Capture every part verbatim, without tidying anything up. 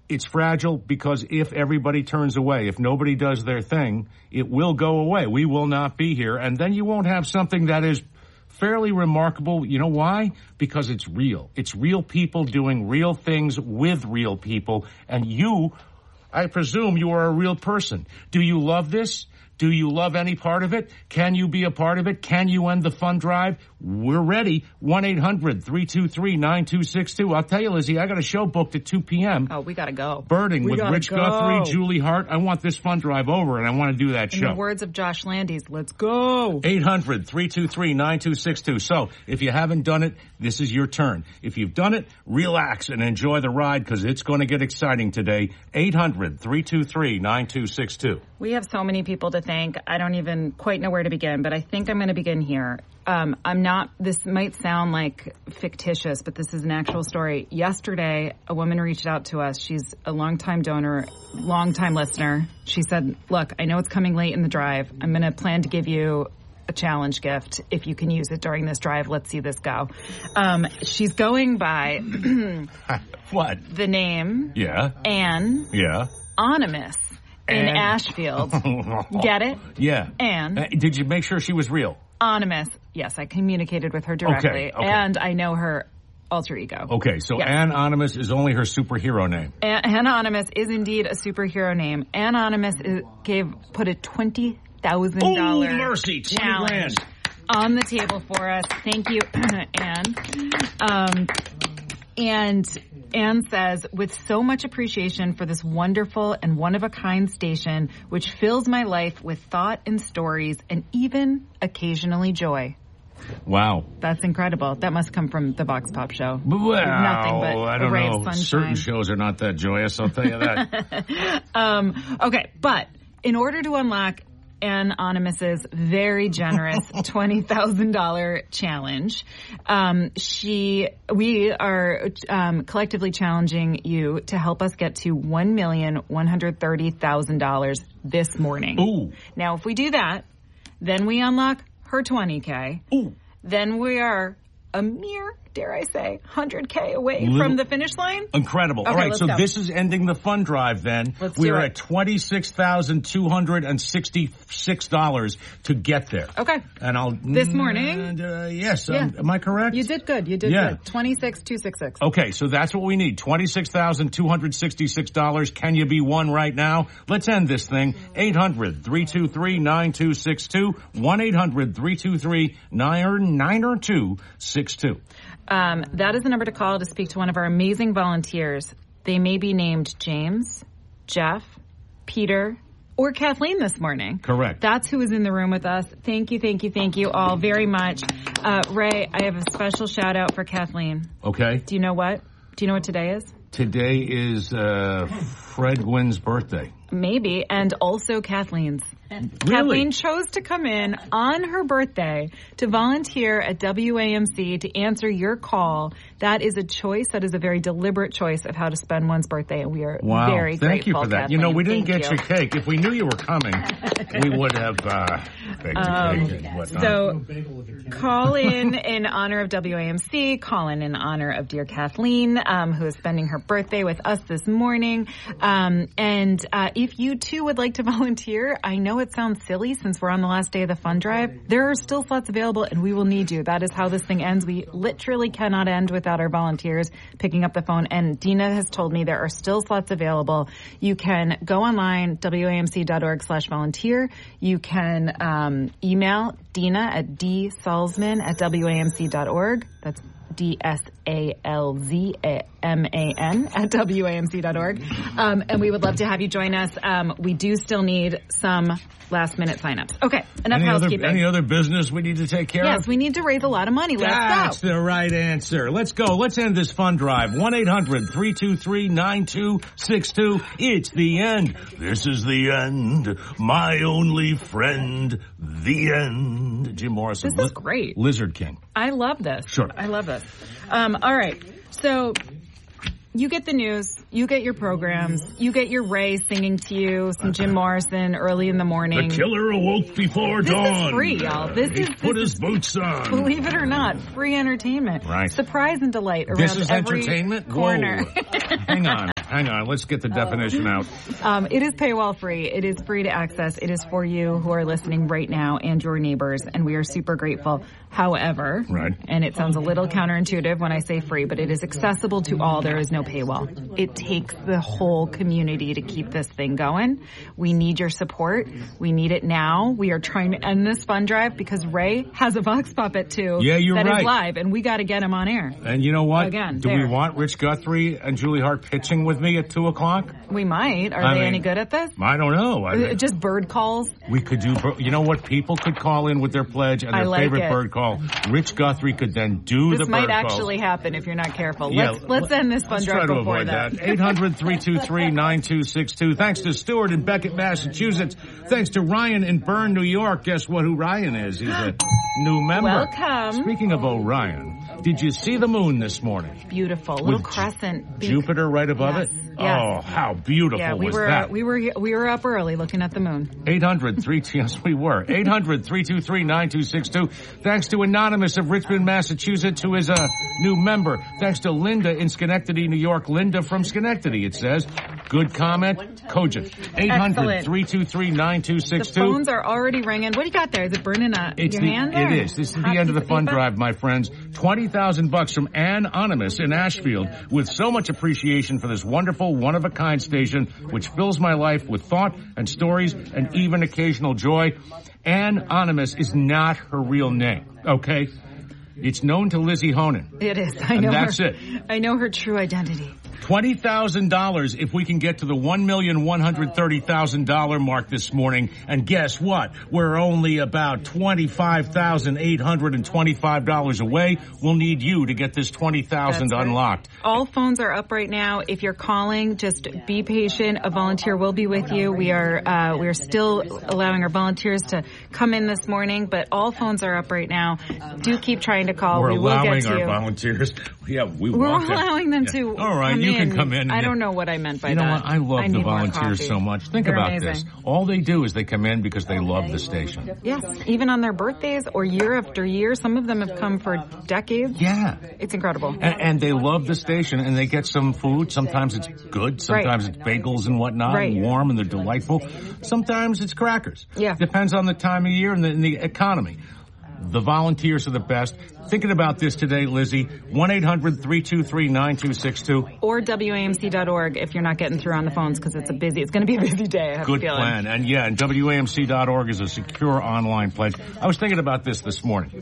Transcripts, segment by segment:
it's fragile because if everybody turns away, if nobody does their thing, it will go away. We will not be here. And then you won't have something that is fairly remarkable. You know why? Because it's real. It's real people doing real things with real people. And you, I presume you are a real person. Do you love this? Do you love any part of it? Can you be a part of it? Can you end the fund drive? We're ready. one eight hundred three two three nine two six two. I'll tell you, Lizzie, I got a show booked at two p.m. Oh, we got to go. Birding we with Rich go. Guthrie, Julie Hart. I want this fund drive over, and I want to do that In show. the words of Josh Landis, let's go. eight hundred three two three nine two six two. So, if you haven't done it, this is your turn. If you've done it, relax and enjoy the ride because it's going to get exciting today. eight hundred three two three nine two six two. We have so many people to thank. I don't even quite know where to begin, but I think I'm going to begin here. Um, I'm not, this might sound like fictitious, but this is an actual story. Yesterday, a woman reached out to us. She's a longtime donor, longtime listener. She said, look, I know it's coming late in the drive. I'm going to plan to give you a challenge gift. If you can use it during this drive, let's see this go. Um, she's going by what? The name. Yeah. Ann. Yeah. Anonymous. In Ann. Ashfield. Get it? Yeah. Ann. Uh, did you make sure she was real? Anonymous. Yes, I communicated with her directly. Okay, okay. And I know her alter ego. Okay, so yes. Anonymous is only her superhero name. An- Anonymous is indeed a superhero name. Anonymous is, gave put a twenty thousand dollars oh, mercy, twenty grand on the table for us. Thank you, Ann. Um, and Ann says, with so much appreciation for this wonderful and one-of-a-kind station, which fills my life with thought and stories and even occasionally joy. Wow. That's incredible. That must come from the Vox Pop show. Well, nothing but I don't a ray know. of sunshine. Certain shows are not that joyous, I'll tell you that. um, okay, but in order to unlock Anonymous's very generous twenty thousand dollars challenge, um, she, we are um, collectively challenging you to help us get to one million one hundred thirty thousand dollars this morning. Ooh. Now, if we do that, then we unlock her twenty K. Ooh. Then we are a mere, dare I say, one hundred K away Little, from the finish line. Incredible. Okay, all right, let's so go. this is ending the fund drive then. Let's we do are it. at twenty-six thousand two hundred sixty-six dollars to get there. Okay. And I'll... This morning? Uh, yes. Yeah. Um, am I correct? You did good. You did Yeah. good. twenty-six thousand two hundred sixty-six. Okay, so that's what we need. twenty-six thousand two hundred sixty-six dollars. Can you be one right now? Let's end this thing. eight hundred three two three nine two six two. one eight hundred three two three nine two six two. Um, that is the number to call to speak to one of our amazing volunteers. They may be named James, Jeff, Peter, or Kathleen this morning. Correct. That's who is in the room with us. Thank you, thank you, thank you all very much. Uh, Ray, I have a special shout out for Kathleen. Okay. Do you know what? Do you know what today is? Today is uh, Fred Gwynn's birthday. Maybe, and also Kathleen's. Really? Kathleen chose to come in on her birthday to volunteer at W A M C to answer your call. That is a choice. That is a very deliberate choice of how to spend one's birthday, and we are wow. very Thank grateful, you for that. Kathleen. You know, we didn't Thank get you. your cake. If we knew you were coming, we would have uh, baked Um, your cake and whatnot. So call in in honor of W A M C. Call in in honor of dear Kathleen, um, who is spending her birthday with us this morning. Um, and uh, if you too would like to volunteer, I know it sounds silly since we're on the last day of the fund drive. There are still slots available, and we will need you. That is how this thing ends. We literally cannot end without our volunteers picking up the phone. And Dina has told me there are still slots available. You can go online, W A M C dot org slash volunteer. You can um, email Dina at d salzman at W A M C dot org. That's D S A L Z M A N at W A M C dot org. Um, and we would love to have you join us. Um, we do still need some last-minute signups. Okay, enough any housekeeping. Other, any other business we need to take care yes, of? we need to raise a lot of money. Let's That's go. the right answer. Let's go. Let's end this fund drive. one eight hundred three two three nine two six two. It's the end. This is the end. My only friend. The end. Jim Morrison. This is great. Lizard King. I love this. Sure. I love this. Um, all right. So you get the news. You get your programs. You get your Ray singing to you, some Jim Morrison early in the morning. The killer awoke before this dawn. This is free, y'all. This he is put this his boots on. Believe it or not, free entertainment. Right. Surprise and delight around This is every entertainment? corner. Whoa. Hang on. hang on. Let's get the definition out. Um, it is paywall free. It is free to access. It is for you who are listening right now and your neighbors, and we are super grateful. However, right. and it sounds a little counterintuitive when I say free, but it is accessible to all. There is no paywall. It takes the whole community to keep this thing going. We need your support. We need it now. We are trying to end this fund drive because Ray has a Vox Pop at two yeah, you're that right. is live, and we got to get him on air. And you know what? Again, Do there. we want Rich Guthrie and Julie Hart pitching with me at two o'clock? We might. Are I they mean, any good at this? I don't know. I mean, Just bird calls? We could do, you know what? People could call in with their pledge and their like favorite it. bird call. Rich Guthrie could then do This the bird might call. actually happen if you're not careful. Yeah, Let's, let's end this fund let's drive try to before avoid that. that. eight hundred, three two three, nine two six two. Thanks to Stuart in Beckett, Massachusetts. Thanks to Ryan in Bern, New York. Guess what? Who Ryan is? He's a new member. Welcome. Speaking of Orion, did you see the moon this morning? Beautiful. Little With crescent. Big- Jupiter right above Yes, it? yes. Oh, how beautiful Yeah, we was were that? we were we were up early looking at the moon. eight hundred, three yes, we were. eight hundred, three two three, nine two six two. Thanks to Anonymous of Richmond, Massachusetts, who is a new member. Thanks to Linda in Schenectady, New York. Linda from Schenectady, it says. Good comment. Cogent. eight hundred, three two three, nine two six two. The phones are already ringing. What do you got there? Is it burning a, It's your the, hand there? It is. This is Hot the end of piece the fund paper? drive, my friends. twenty thousand bucks from Anonymous in Ashfield with so much appreciation for this wonderful, one-of-a-kind station which fills my life with thought and stories and even occasional joy. Anonymous is not her real name, okay? It's known to Lizzie Honan. It is. I And know that's her, it. I know her true identity. twenty thousand dollars if we can get to the one million one hundred thirty thousand dollars mark this morning. And guess what? We're only about twenty-five thousand eight hundred twenty-five dollars away. We'll need you to get this twenty thousand dollars Right. unlocked. All phones are up right now. If you're calling, just be patient. A volunteer will be with you. We are uh, we are still allowing our volunteers to come in this morning, but all phones are up right now. Do keep trying to call. We're we will allowing get to our you. volunteers. Yeah, we We're want to. allowing them Yeah. to. All right, come you can in. come in. I and- don't know what I meant by You know that. what? I love the need more volunteers coffee. so much. Think They're about amazing. this. All they do is they come in because they love the station. Yes, even on their birthdays or year after year. Some of them have come for decades. Yeah. It's incredible. And, and they love the station, and they get some food. Sometimes it's good. Sometimes it's bagels and whatnot, Right. and warm, and they're delightful. Sometimes it's crackers. Yeah. Depends on the time of year and the, and the economy. The volunteers are the best. Thinking about this today, Lizzie, one eight hundred, three two three, nine two six two. Or W A M C dot org if you're not getting through on the phones because it's a busy, it's going to be a busy day. I have Good a feeling. plan. And yeah, and W A M C dot org is a secure online pledge. I was thinking about this this morning.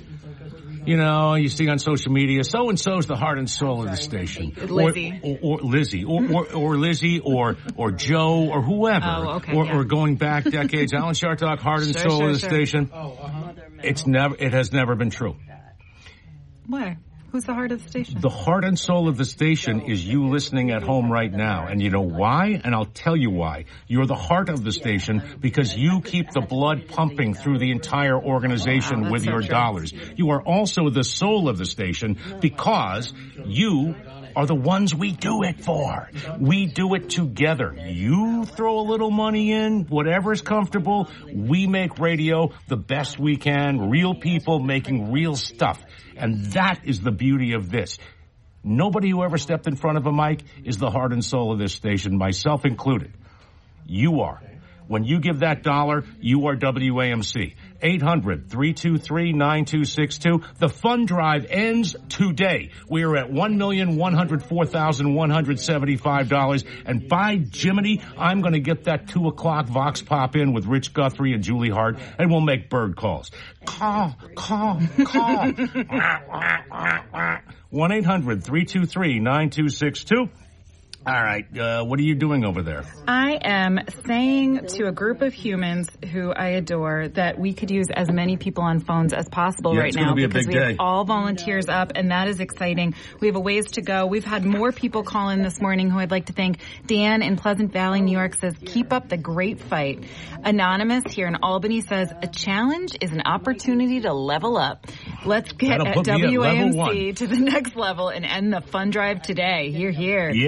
You know, you see on social media, so-and-so's the heart and soul of the station. Lizzie. Or, or, or Lizzie. Or, or, or Lizzie, or, or Joe, or whoever. Oh, okay, or, yeah. or going back decades, Alan Shartock, heart and Sure, soul sure, of the sure. station. It's never, it has never been true. Why? Who's the heart of the station? The heart and soul of the station is you listening at home right now. And you know why? And I'll tell you why. You're the heart of the station because you keep the blood pumping through the entire organization Wow, with that's so your true. dollars. You are also the soul of the station because you are the ones we do it for. We do it together. You throw a little money in, whatever's comfortable. We make radio the best we can. Real people making real stuff. And that is the beauty of this. Nobody who ever stepped in front of a mic is the heart and soul of this station, myself included. You are. When you give that dollar, you are W A M C. eight hundred, three two three, nine two six two. The fund drive ends today. We are at one million one hundred four thousand one hundred seventy-five dollars. And by Jiminy, I'm going to get that two o'clock Vox Pop in with Rich Guthrie and Julie Hart, and we'll make bird calls. Call, call, call. one eight hundred, three two three, nine two six two. All right, uh, what are you doing over there? I am saying to a group of humans who I adore that we could use as many people on phones as possible Yeah, right it's now gonna be a because big we day. have all volunteers up, and that is exciting. We have a ways to go. We've had more people call in this morning who I'd like to thank. Dan in Pleasant Valley, New York says, keep up the great fight. Anonymous here in Albany says, a challenge is an opportunity to level up. Let's get That'll at put me at W A M level C one. to the next level and end the fund drive today. Here, here. Yeah, buddy.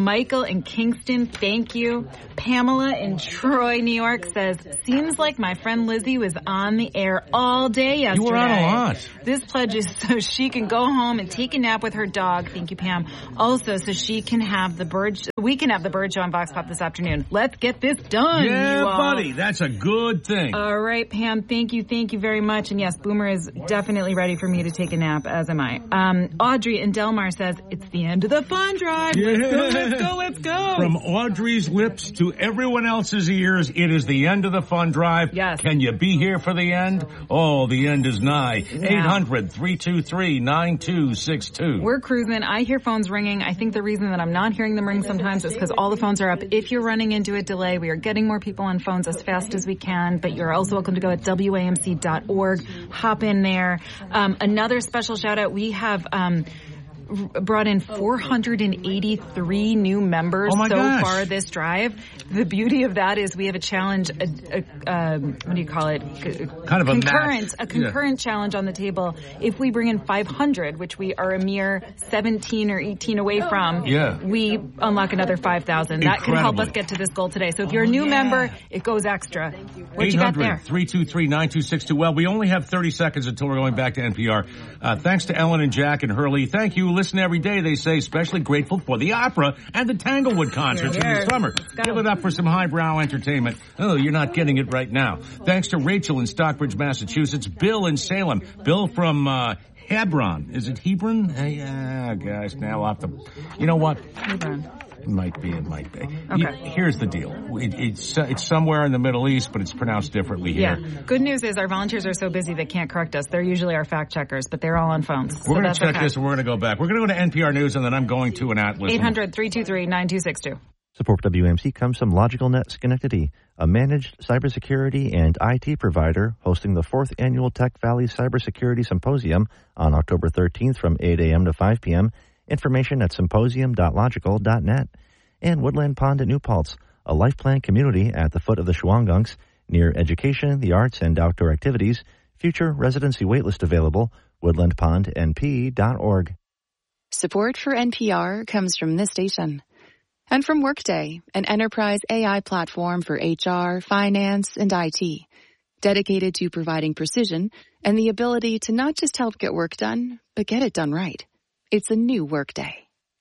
Michael in Kingston, thank you. Pamela in Troy, New York says, seems like my friend Lizzie was on the air all day yesterday. You were on a lot. This pledge is so she can go home and take a nap with her dog. Thank you, Pam. Also, so she can have the bird, we can have the bird show on Vox Pop this afternoon. Let's get this done. Yeah, buddy. That's a good thing. All right, Pam. Thank you. Thank you very much. And yes, Boomer is definitely ready for me to take a nap, as am I. Um, Audrey in Delmar says, it's the end of the fun drive. Yeah. Let's go, let's go, let's go. From Audrey's lips to everyone else's ears, it is the end of the fun drive. Yes. Can you be here for the end? Oh, the end is nigh. eight hundred, three two three, nine two six two. We're cruising. I hear phones ringing. I think the reason that I'm not hearing them ring sometimes is because all the phones are up. If you're running into a delay, we are getting more people on phones as fast as we can, but you're also welcome to go at W A M C dot org. Hop in there. Um, another special shout out. We have, um, brought in four hundred eighty-three new members oh so gosh. far this drive. The beauty of that is we have a challenge, a, a, um, what do you call it? Kind of a concurrent, match. a concurrent yeah. challenge on the table. If we bring in five hundred, which we are a mere seventeen or eighteen away from, yeah. we unlock another five thousand. That could help us get to this goal today. So if you're a new oh, yeah. member, it goes extra. What you got there? eight hundred, three two three, nine two six two. Well, we only have thirty seconds until we're going back to N P R. Uh, thanks to Ellen and Jack and Hurley. Thank you. Listen every day, they say, especially grateful for the opera and the Tanglewood concerts Here, here. in the summer. Give it up for some highbrow entertainment. Oh, you're not getting it right now. Thanks to Rachel in Stockbridge, Massachusetts. Bill in Salem. Bill from uh, Hebron. Is it Hebron? Hey, uh, guys, now off the... You know what? Hebron. It might be, it might be. Okay. You, here's the deal. It, it's uh, it's somewhere in the Middle East, but it's pronounced differently here. Yeah. Good news is our volunteers are so busy they can't correct us. They're usually our fact checkers, but they're all on phones. We're so going to check okay. this and we're going to go back. We're going to go to N P R News and then I'm going to an Atlas. eight hundred, three two three, nine two six two. Support for W A M C comes from LogicalNet Schenectady, a managed cybersecurity and I T provider hosting the fourth annual Tech Valley Cybersecurity Symposium on October thirteenth from eight a.m. to five p.m. Information at symposium dot logical dot net. And Woodland Pond at New Paltz, a life plan community at the foot of the Shwangunks, near education, the arts, and outdoor activities. Future residency waitlist available, woodland pond n p dot org. Support for N P R comes from this station. And from Workday, an enterprise A I platform for H R, finance, and I T, dedicated to providing precision and the ability to not just help get work done, but get it done right. It's a new Workday.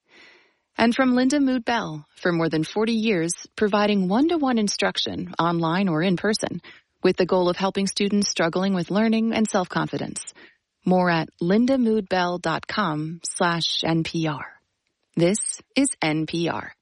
And from Linda Mood Bell, for more than forty years, providing one-to-one instruction, online or in person, with the goal of helping students struggling with learning and self-confidence. More at lindamoodbell.com slash NPR. This is N P R.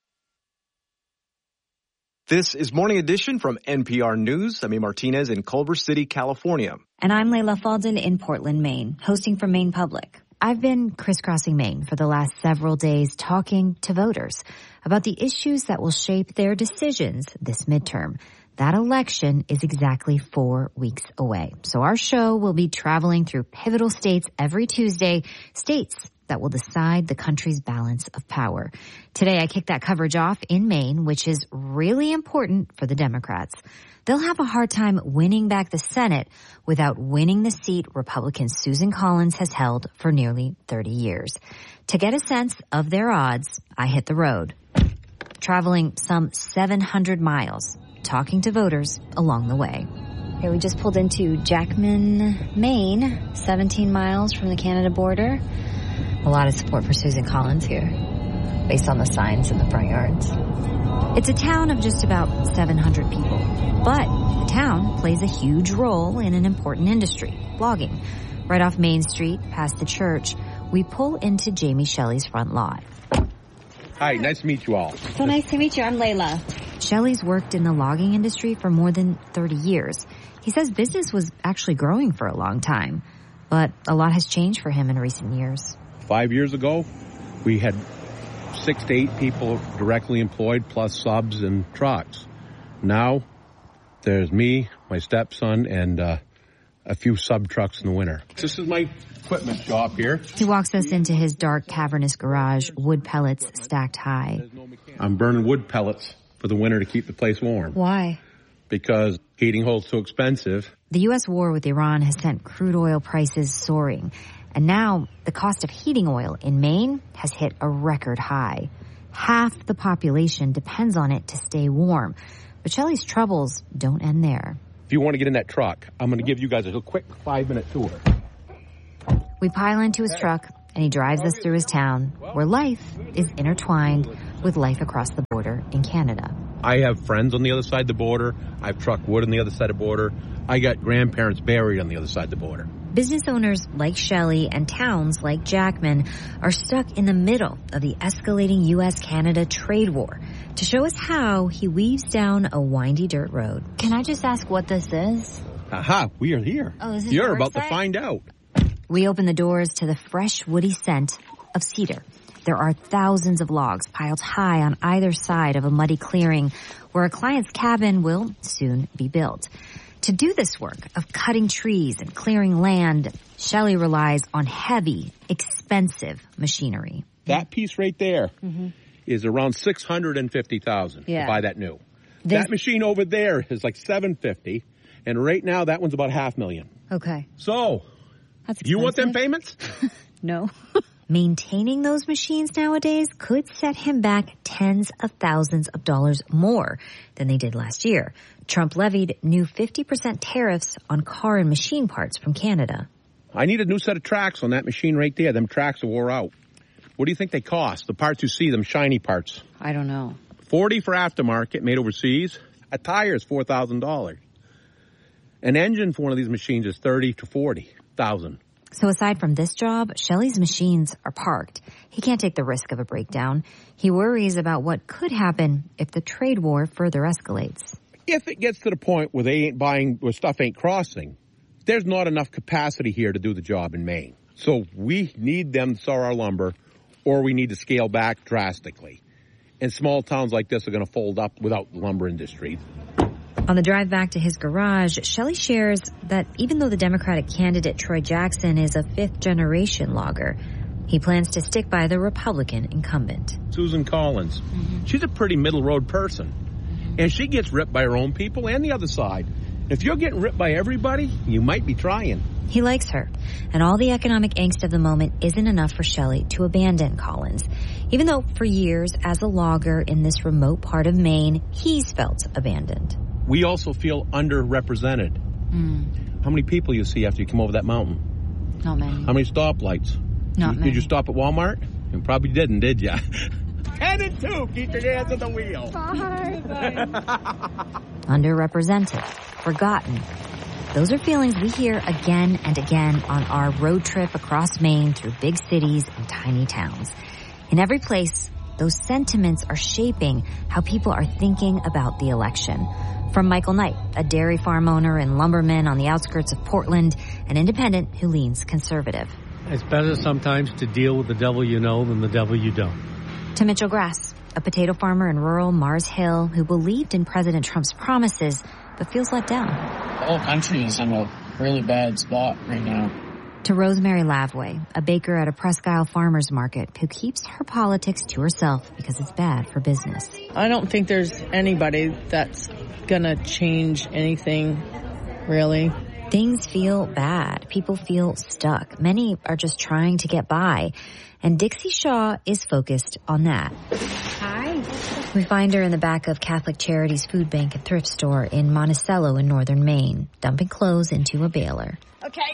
This is Morning Edition from N P R News. I'm A. Martinez in Culver City, California. And I'm Layla Falden in Portland, Maine, hosting for Maine Public. I've been crisscrossing Maine for the last several days talking to voters about the issues that will shape their decisions this midterm. That election is exactly four weeks away. So our show will be traveling through pivotal states every Tuesday, states that will decide the country's balance of power. Today, I kick that coverage off in Maine, which is really important for the Democrats. They'll have a hard time winning back the Senate without winning the seat Republican Susan Collins has held for nearly thirty years. To get a sense of their odds, I hit the road, traveling some seven hundred miles, talking to voters along the way. Here we just pulled into Jackman, Maine, seventeen miles from the Canada border. A lot of support for Susan Collins here, based on the signs in the front yards. It's a town of just about seven hundred people, but the town plays a huge role in an important industry, logging. Right off Main Street, past the church, we pull into Jamie Shelley's front lot. Hi, nice to meet you all. So nice to meet you. I'm Layla. Shelley's worked in the logging industry for more than thirty years. He says business was actually growing for a long time, but a lot has changed for him in recent years. Five years ago, we had six to eight people directly employed, plus subs and trucks. Now, there's me, my stepson, and uh, a few sub trucks in the winter. This is my equipment shop here. He walks us into his dark, cavernous garage, wood pellets stacked high. I'm burning wood pellets for the winter to keep the place warm. Why? Because heating oil's too expensive. The U S war with Iran has sent crude oil prices soaring. And now the cost of heating oil in Maine has hit a record high. Half the population depends on it to stay warm. But Shelley's troubles don't end there. If you want to get in that truck, I'm going to give you guys a quick five-minute tour. We pile into his truck, and he drives us through his town, where life is intertwined with life across the border in Canada. I have friends on the other side of the border. I've trucked wood on the other side of the border. I got grandparents buried on the other side of the border. Business owners like Shelley and towns like Jackman are stuck in the middle of the escalating U S Canada trade war. To show us how, he weaves down a windy dirt road. Can I just ask what this is? Aha, we are here. Oh, is this You're your about website? to find out. We open the doors to the fresh, woody scent of cedar. There are thousands of logs piled high on either side of a muddy clearing where a client's cabin will soon be built. To do this work of cutting trees and clearing land, Shelley relies on heavy, expensive machinery. That piece right there Mm-hmm. is around six hundred fifty thousand dollars Yeah. to buy that new. This- That machine over there is like seven hundred fifty thousand dollars, and right now that one's about half million. Okay. So, That's you want them expensive. payments? No. Maintaining those machines nowadays could set him back tens of thousands of dollars more than they did last year. Trump levied new fifty percent tariffs on car and machine parts from Canada. I need a new set of tracks on that machine right there. Them tracks are wore out. What do you think they cost? The parts you see, them shiny parts. I don't know. forty for aftermarket, made overseas. A tire is four thousand dollars. An engine for one of these machines is thirty to forty thousand. So aside from this job, Shelley's machines are parked. He can't take the risk of a breakdown. He worries about what could happen if the trade war further escalates. If it gets to the point where they ain't buying, where stuff ain't crossing, there's not enough capacity here to do the job in Maine. So we need them to sell our lumber, or we need to scale back drastically. And small towns like this are going to fold up without the lumber industry. On the drive back to his garage, Shelley shares that even though the Democratic candidate Troy Jackson is a fifth-generation logger, he plans to stick by the Republican incumbent. Susan Collins, mm-hmm. she's a pretty middle-road person. And she gets ripped by her own people and the other side. If you're getting ripped by everybody, you might be trying. He likes her, and all the economic angst of the moment isn't enough for Shelley to abandon Collins. Even though for years, as a logger in this remote part of Maine, he's felt abandoned. We also feel underrepresented. Mm. How many people you see after you come over that mountain? Not many. How many stoplights? Not you, many. Did you stop at Walmart? You probably didn't, did ya? ten and two, keep your hands on the wheel. Bye, bye. Underrepresented, forgotten. Those are feelings we hear again and again on our road trip across Maine through big cities and tiny towns. In every place, those sentiments are shaping how people are thinking about the election. From Michael Knight, a dairy farm owner and lumberman on the outskirts of Portland, an independent who leans conservative. It's better sometimes to deal with the devil you know than the devil you don't. To Mitchell Grass, a potato farmer in rural Mars Hill who believed in President Trump's promises but feels let down. The whole country is in a really bad spot right now. To Rosemary Lavway, a baker at a Presque Isle farmer's market who keeps her politics to herself because it's bad for business. I don't think there's anybody that's gonna change anything, really. Things feel bad. People feel stuck. Many are just trying to get by. And Dixie Shaw is focused on that. Hi. We find her in the back of Catholic Charities Food Bank and Thrift Store in Monticello in northern Maine, dumping clothes into a baler. Okay.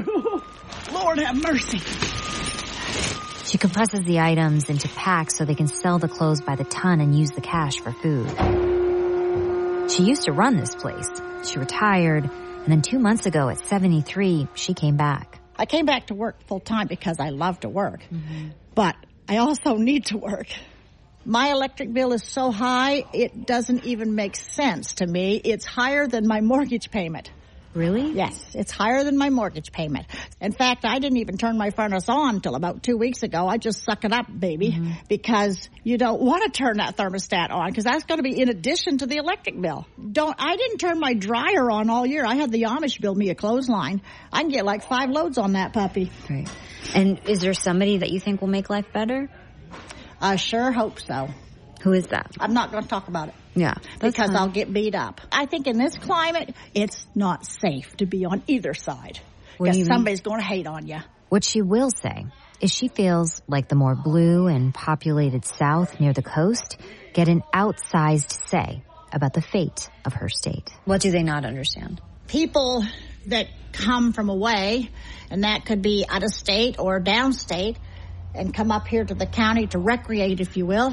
Lord have mercy. She compresses the items into packs so they can sell the clothes by the ton and use the cash for food. She used to run this place. She retired, and then two months ago at seventy-three, she came back. I came back to work full time because I love to work, mm-hmm. but I also need to work. My electric bill is so high, it doesn't even make sense to me. It's higher than my mortgage payment. Really? Yes, it's higher than my mortgage payment. In fact, I didn't even turn my furnace on until about two weeks ago. I just suck it up, baby, mm-hmm. because you don't want to turn that thermostat on because that's going to be in addition to the electric bill. Don't. I didn't turn my dryer on all year. I had the Amish build me a clothesline. I can get like five loads on that puppy. Right. And is there somebody that you think will make life better? I sure hope so. Who is that? I'm not going to talk about it. Yeah. Because fine. I'll get beat up. I think in this climate, it's not safe to be on either side. Because somebody's going to hate on you. What she will say is she feels like the more blue and populated South near the coast get an outsized say about the fate of her state. What do they not understand? People that come from away, and that could be out of state or downstate, and come up here to the county to recreate, if you will,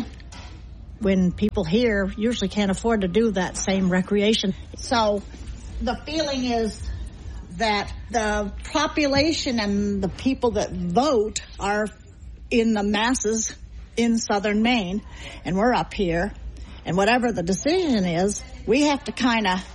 when people here usually can't afford to do that same recreation. So the feeling is that the population and the people that vote are in the masses in southern Maine, and we're up here, and whatever the decision is, we have to kind of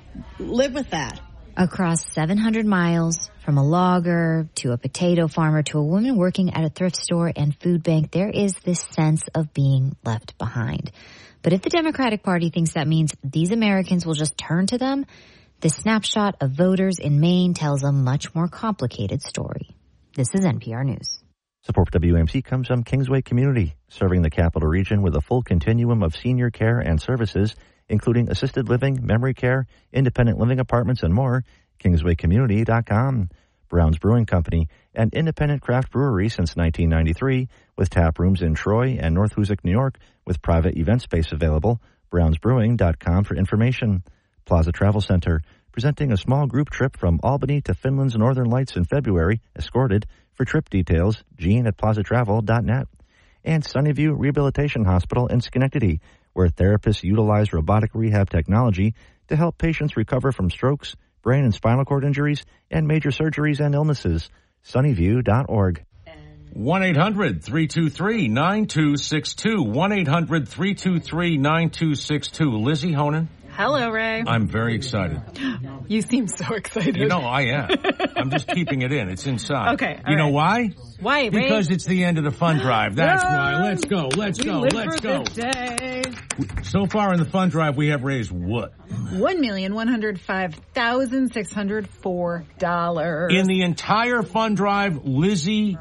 live with that. Across seven hundred miles, from a logger to a potato farmer to a woman working at a thrift store and food bank, there is this sense of being left behind. But if the Democratic Party thinks that means these Americans will just turn to them, this snapshot of voters in Maine tells a much more complicated story. This is N P R News. Support for W A M C comes from Kingsway Community, serving the capital region with a full continuum of senior care and services, including assisted living, memory care, independent living apartments, and more. Kingsway Community dot com. Brown's Brewing Company, an independent craft brewery since nineteen ninety-three, with tap rooms in Troy and North Hoosick, New York, with private event space available. Browns Brewing dot com for information. Plaza Travel Center, presenting a small group trip from Albany to Finland's Northern Lights in February, escorted. For trip details, Gene at plaza travel dot net. And Sunnyview Rehabilitation Hospital in Schenectady, where therapists utilize robotic rehab technology to help patients recover from strokes, brain and spinal cord injuries, and major surgeries and illnesses. Sunnyview dot org. one eight hundred three two three nine two six two. one eight hundred three two three nine two six two. Lizzie Honan. Hello, Ray. I'm very excited. You seem so excited. You know, I am. I'm just keeping it in. It's inside. Okay. You right. know why? Why, Ray? Because it's the end of the fund drive. That's why. Let's go. Let's we go. live Let's for go. This day. So far in the fund drive, we have raised what? One million one hundred five thousand six hundred four dollars. In the entire fund drive, Lizzie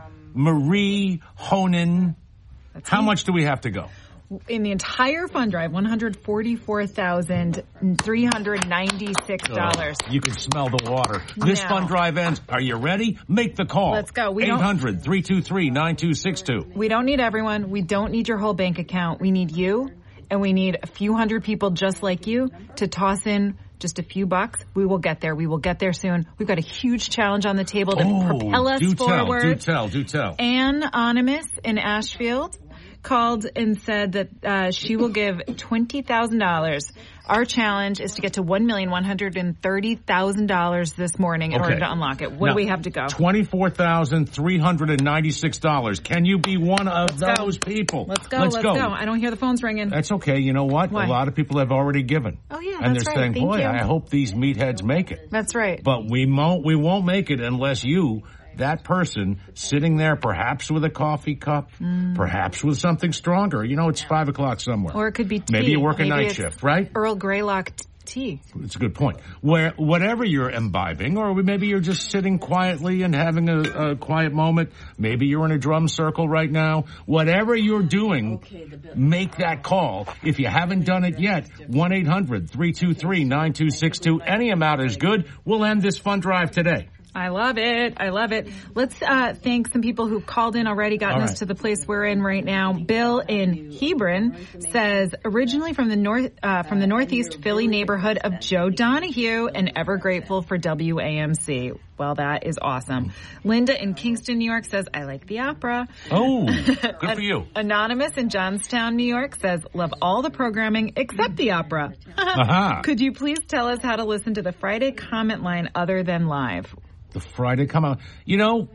Marie Honan. That's how me. Much do we have to go? In the entire fund drive, one hundred forty-four thousand three hundred ninety-six dollars. Oh, you can smell the water. This no. fund drive ends. Are you ready? Make the call. Let's go. We eight hundred three two three nine two six two. We don't need everyone. We don't need your whole bank account. We need you, and we need a few hundred people just like you to toss in just a few bucks. We will get there. We will get there soon. We've got a huge challenge on the table to oh, propel us do forward. Tell, do tell, do tell. Ann Anonymous in Ashfield called and said that uh, she will give twenty thousand dollars. Our challenge is to get to one million one hundred thirty thousand dollars this morning in okay. order to unlock it. What now, do we have to go? twenty-four thousand three hundred ninety-six dollars. Can you be one of let's those go. people? Let's go. Let's, let's go. go. I don't hear the phones ringing. That's okay. You know what? Why? A lot of people have already given. Oh, yeah, and that's they're right. saying, Thank boy, you. I hope these meatheads make it. That's right. But we won't, we won't make it unless you, that person, sitting there perhaps with a coffee cup, mm. perhaps with something stronger. You know, it's five o'clock somewhere. Or it could be tea. Maybe you work Maybe a night it's shift, right? Earl Greylock t- tea. It's a good point. Where whatever you're imbibing, or maybe you're just sitting quietly and having a, a quiet moment. Maybe you're in a drum circle right now. Whatever you're doing, make that call. If you haven't done it yet, one eight hundred three two three nine two six two. Any amount is good. We'll end this fund drive today. I love it. I love it. Let's uh, thank some people who called in already, gotten right. us to the place we're in right now. Bill in Hebron says, originally from the north, uh, from the northeast Philly neighborhood of Joe Donahue, and ever grateful for W A M C. Well, that is awesome. Linda in Kingston, New York says, I like the opera. Oh, good for you. Anonymous in Johnstown, New York says, love all the programming except the opera. uh-huh. Could you please tell us how to listen to the Friday comment line other than live? The Friday come out. You know,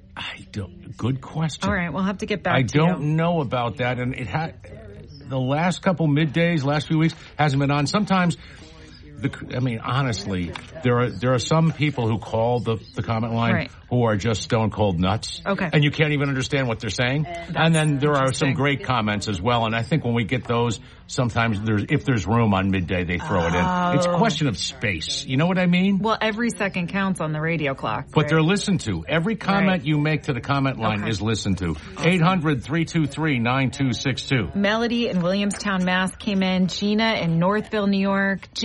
I don't. Good question. All right, we'll have to get back I to you. I don't know about that, and it had the last couple middays, last few weeks hasn't been on. Sometimes, the, I mean, honestly, there are there are some people who call the the comment line right. who are just stone cold nuts. Okay, and you can't even understand what they're saying. That's and then there are some great comments as well. And I think when we get those, sometimes there's if there's room on midday, they throw oh. it in. It's a question of space. You know what I mean? Well, every second counts on the radio clock. But right? they're listened to. Every comment right. you make to the comment line okay. is listened to. eight hundred three two three nine two six two. Melody in Williamstown, Mass. came in. Gina in Northville, New York. Jim in True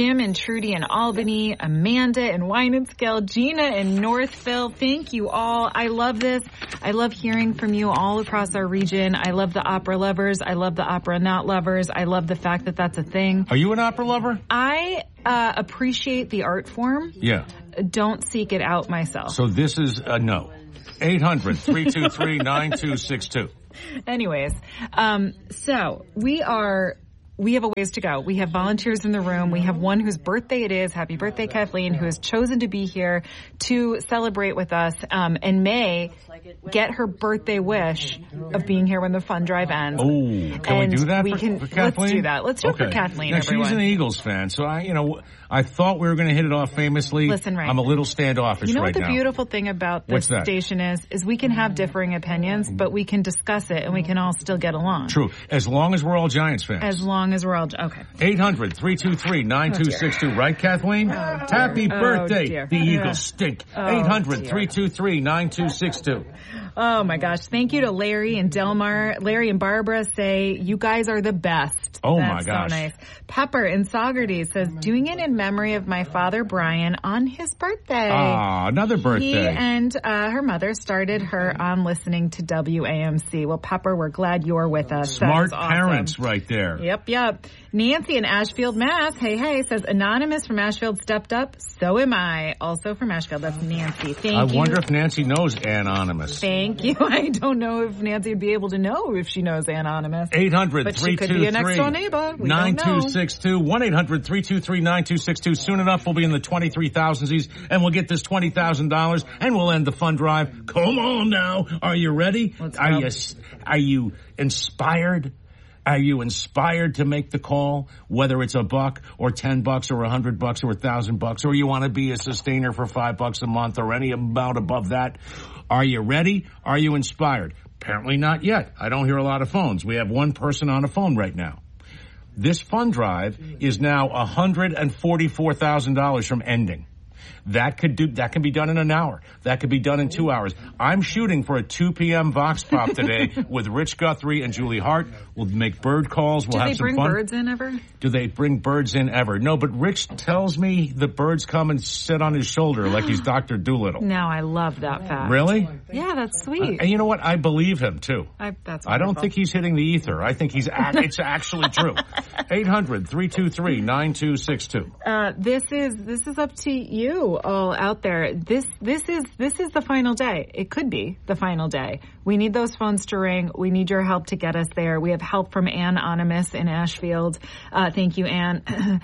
Trudy in Albany, Amanda in Winonscale, Gina in Northville. Thank you all. I love this. I love hearing from you all across our region. I love the opera lovers. I love the opera not lovers. I love the fact that that's a thing. Are you an opera lover? I uh, appreciate the art form. Yeah. Don't seek it out myself. So this is a no. eight hundred, three two three, nine two six two. Anyways, um, so we are, we have a ways to go. We have volunteers in the room. We have one whose birthday it is. Happy birthday, Kathleen, who has chosen to be here to celebrate with us, um, and may get her birthday wish of being here when the fund drive ends. Oh, can and we do that we for, can, for Kathleen? Let's do that. Let's do okay. it for Kathleen, now, everyone. She's an Eagles fan, so I, you know, I thought we were going to hit it off famously. Listen, right. I'm a little standoffish You know right what the now. beautiful thing about this station is? Is we can have differing opinions, but we can discuss it and we can all still get along. True. As long as we're all Giants fans. As long as we're all, okay. eight hundred, three two three, nine two six two. Right, Kathleen? Oh, Happy oh, birthday. dear. The Yeah. Eagles stink. Oh, eight hundred, three two three, nine two six two. Oh my gosh. Thank you to Larry and Delmar. Larry and Barbara say, you guys are the best. Oh That's my gosh. so nice. Pepper in Saugerties says, doing it in memory of my father, Brian, on his birthday. Ah, another birthday. He and uh, her mother started her on listening to W A M C. Well, Pepper, we're glad you're with us. Smart That is awesome. parents right there. Yep, yep. Nancy in Ashfield, Mass. Hey, hey, says, Anonymous from Ashfield stepped up. So am I. Also from Ashfield. That's Nancy. Thank I you. wonder if Nancy knows Anonymous. Thank you. I don't know if Nancy would be able to know if she knows Anonymous. eight hundred, but three she could two be a three, next door neighbor. We nine don't know. two six two. one eight hundred, three two three, nine two six two. Soon enough, we'll be in the twenty-three thousands and we'll get this twenty thousand dollars and we'll end the fund drive. Come on now. Are you ready? Let's are go. you, are you inspired? Are you inspired to make the call, whether it's a buck or ten bucks or a hundred bucks or a thousand bucks, or you want to be a sustainer for five bucks a month or any amount above that? Are you ready? Are you inspired? Apparently not yet. I don't hear a lot of phones. We have one person on a phone right now. This fund drive is now one hundred forty-four thousand dollars from ending. That could do, that can be done in an hour. That could be done in two hours. I'm shooting for a two p.m. Vox Pop today with Rich Guthrie and Julie Hart. We'll make bird calls. We'll Do have they some bring fun. birds in ever? Do they bring birds in ever? No, but Rich tells me the birds come and sit on his shoulder like he's Doctor Doolittle. No, I love that fact. Really? Yeah, that's sweet. Uh, and you know what? I believe him too. I, that's I don't wonderful. think he's hitting the ether. I think he's ac- it's actually true. eight hundred, three two three, nine two six two. Uh, this is this is up to you all out there. This this is this is the final day. It could be the final day. We need those phones to ring. We need your help to get us there. We have help from Ann Anonymous in Ashfield. Uh, thank you, Ann.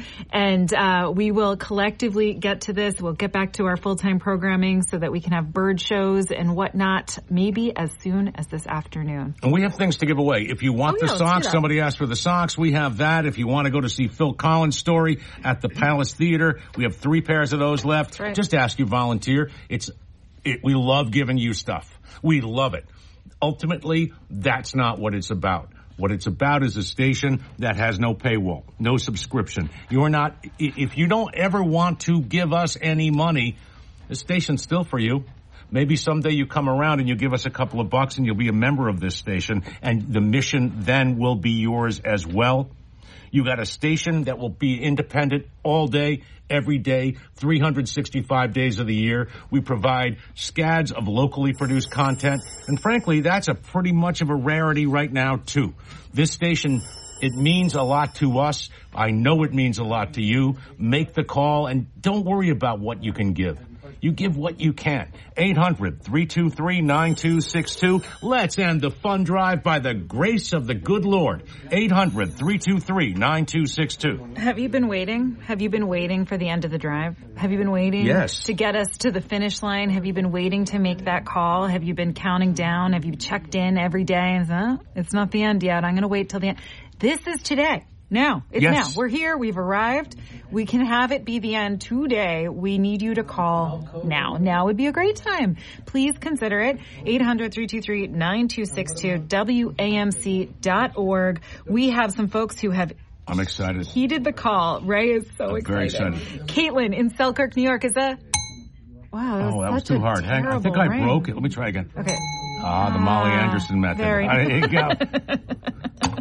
and uh, we will collectively get to this. We'll get back to our full-time programming so that we can have bird shows and whatnot, maybe as soon as this afternoon. And we have things to give away. If you want Oh, the yeah, let's do socks, that. somebody asked for the socks, we have that. If you want to go to see Phil Collins' story at the Palace Theater, we have three pairs of those left. right. Just ask your volunteer. It's, it, we love giving you stuff. We love it. Ultimately, that's not what it's about. What it's about is a station that has no paywall, no subscription. You're not, i- if you don't ever want to give us any money, the station's still for you. Maybe someday you come around and you give us a couple of bucks and you'll be a member of this station, and the mission then will be yours as well. You got a station that will be independent all day, every day, three hundred sixty-five days of the year. We provide scads of locally produced content. And frankly, that's a pretty much of a rarity right now, too. This station, it means a lot to us. I know it means a lot to you. Make the call and don't worry about what you can give. You give what you can. eight hundred, three two three, nine two six two. Let's end the fund drive by the grace of the good Lord. eight hundred, three two three, nine two six two. Have you been waiting? Have you been waiting for the end of the drive? Have you been waiting Yes. to get us to the finish line? Have you been waiting to make that call? Have you been counting down? Have you checked in every day and said, oh, it's not the end yet. I'm going to wait till the end. This is today. Now. It's Yes. now. We're here. We've arrived. We can have it be the end today. We need you to call now. Now would be a great time. Please consider it. eight hundred, three two three, nine two six two, W A M C dot org. We have some folks who have I'm excited. heeded the call. Ray is so I'm very excited. excited. Caitlin in Selkirk, New York is a... Wow, that was, Oh, that was such too a hard. Hang, I think terrible I ring. broke it. Let me try again. Okay. Ah, the Molly Ah, Anderson method. very There you go.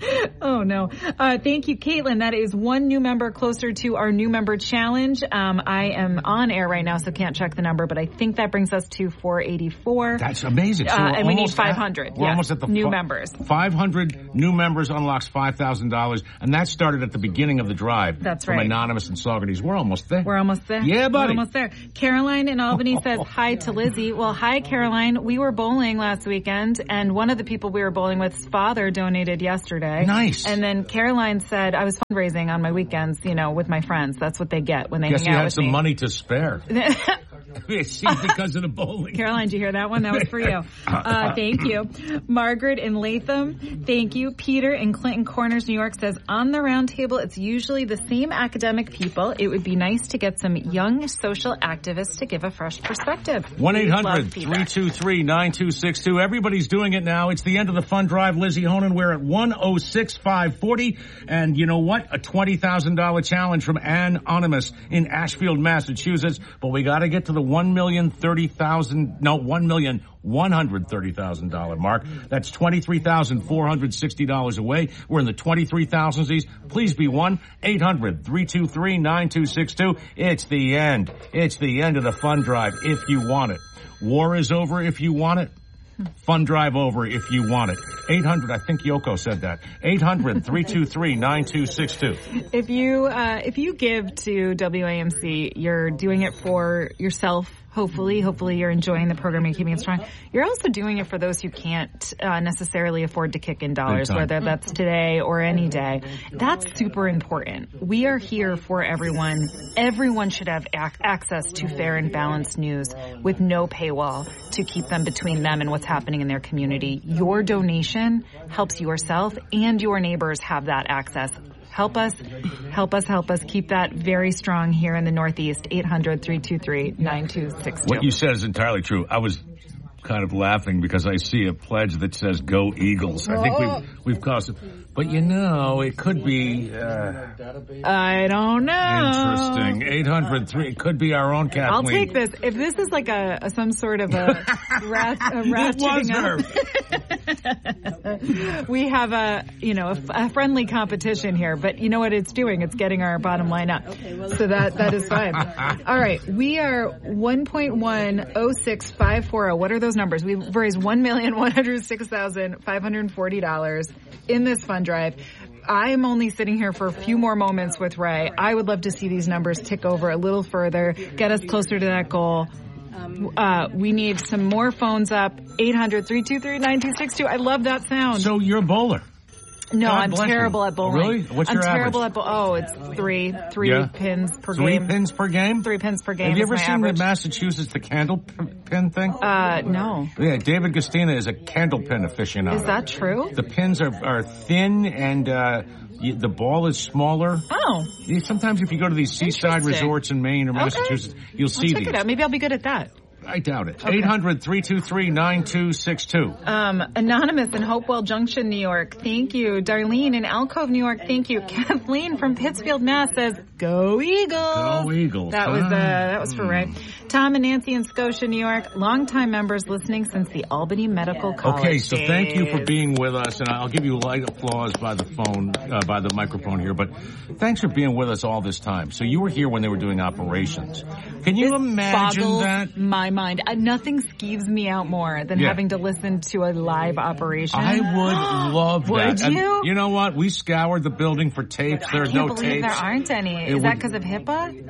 Oh, no. Uh, thank you, Caitlin. That is one new member closer to our new member challenge. Um, I am on air right now, so can't check the number, but I think that brings us to four eighty-four. That's amazing. So uh, and we need five hundred. At, we're yes. almost at the new f- members. five hundred new members unlocks five thousand dollars, and that started at the beginning of the drive. That's from right. Anonymous and Saugerties. We're almost there. We're almost there. Yeah, buddy. We're almost there. Caroline in Albany says hi to Lizzie. Well, hi, Caroline. We were bowling last weekend, and one of the people we were bowling with's father donated yesterday. Nice. And then Caroline said, I was fundraising on my weekends, you know, with my friends. That's what they get when they Guess hang out you with had some me. money to spare. See, because of the bowling. Caroline, did you hear that one? That was for you. Uh, thank you. Margaret in Latham, thank you. Peter in Clinton Corners, New York says, on the round table, it's usually the same academic people. It would be nice to get some young social activists to give a fresh perspective. one eight hundred three two three nine two six two. Everybody's doing it now. It's the end of the fund drive. Lizzie Honan, we're at one oh six five forty. And you know what? A twenty thousand dollars challenge from Anonymous in Ashfield, Massachusetts. But we got to get to the one million thirty thousand, no, one million one hundred thirty thousand dollars mark. That's twenty-three thousand four hundred sixty dollars away. We're in the twenty-three thousands. Please be one eight hundred three two three nine two six two. It's the end. It's the end of the fund drive if you want it. War is over if you want it. Fund drive over if you want it. eight hundred, I think Yoko said that. eight hundred three two three nine two six two. If you, uh, if you give to W A M C, you're doing it for yourself. Hopefully, hopefully you're enjoying the program and keeping it strong. You're also doing it for those who can't uh, necessarily afford to kick in dollars, whether that's today or any day. That's super important. We are here for everyone. Everyone should have ac- access to fair and balanced news with no paywall to keep them between them and what's happening in their community. Your donation helps yourself and your neighbors have that access. Help us, help us, help us keep that very strong here in the Northeast. eight hundred three two three nine two six two. What you said is entirely true. I was kind of laughing because I see a pledge that says "Go Eagles." I think we've we've caused it, but you know it could be. Uh, I don't know. Interesting. Eight hundred three. It could be our own Kathleen. I'll take this. If this is like a, a some sort of a rat, a ratcheting up, we have a you know a, a friendly competition here. But you know what it's doing? It's getting our bottom line up. So that that is fine. All right, we are one point one oh six five four oh. What are those numbers? We've raised one million one hundred six thousand five hundred forty dollars in this fund drive. I'm only sitting here for a few more moments with Ray. I would love to see these numbers tick over a little further, get us closer to that goal. Uh, we need some more phones up. eight hundred three two three nine two six two. I love that sound. So you're a bowler. No, God I'm bless terrible you. at bowling. Really? What's I'm your terrible average? at bowling. Oh, it's three. Three Yeah. pins per Three game. pins per game? Three pins per game. Have you is ever my seen average. the Massachusetts, the candle p- pin thing? Uh, no. Yeah, David Gustina is a candle pin aficionado. Is that true? The pins are, are thin and, uh, y- the ball is smaller. Oh. You- Sometimes if you go to these seaside Interesting. resorts in Maine or Okay. Massachusetts, you'll I'll see check these. it out. Maybe I'll be good at that. I doubt it. Okay. eight hundred three two three nine two six two. Um, Anonymous in Hopewell Junction, New York. Thank you. Darlene in Alcove, New York. Thank you. Kathleen from Pittsfield, Mass. says, "Go Eagles!" Go Eagles. That was uh, Ah. that was for Ray. Tom and Nancy in Scotia, New York. Longtime members listening since the Albany Medical College. Okay, so days. thank you for being with us, and I'll give you light applause by the phone, uh, by the microphone here, but thanks for being with us all this time. So you were here when they were doing operations. Can you This imagine boggles that? my mind. Uh, nothing skeeves me out more than Yeah. having to listen to a live operation. I would love Would that. And you? you know what? We scoured the building for tapes. I There's can't no believe tapes. there aren't any. It Is that would- because of HIPAA?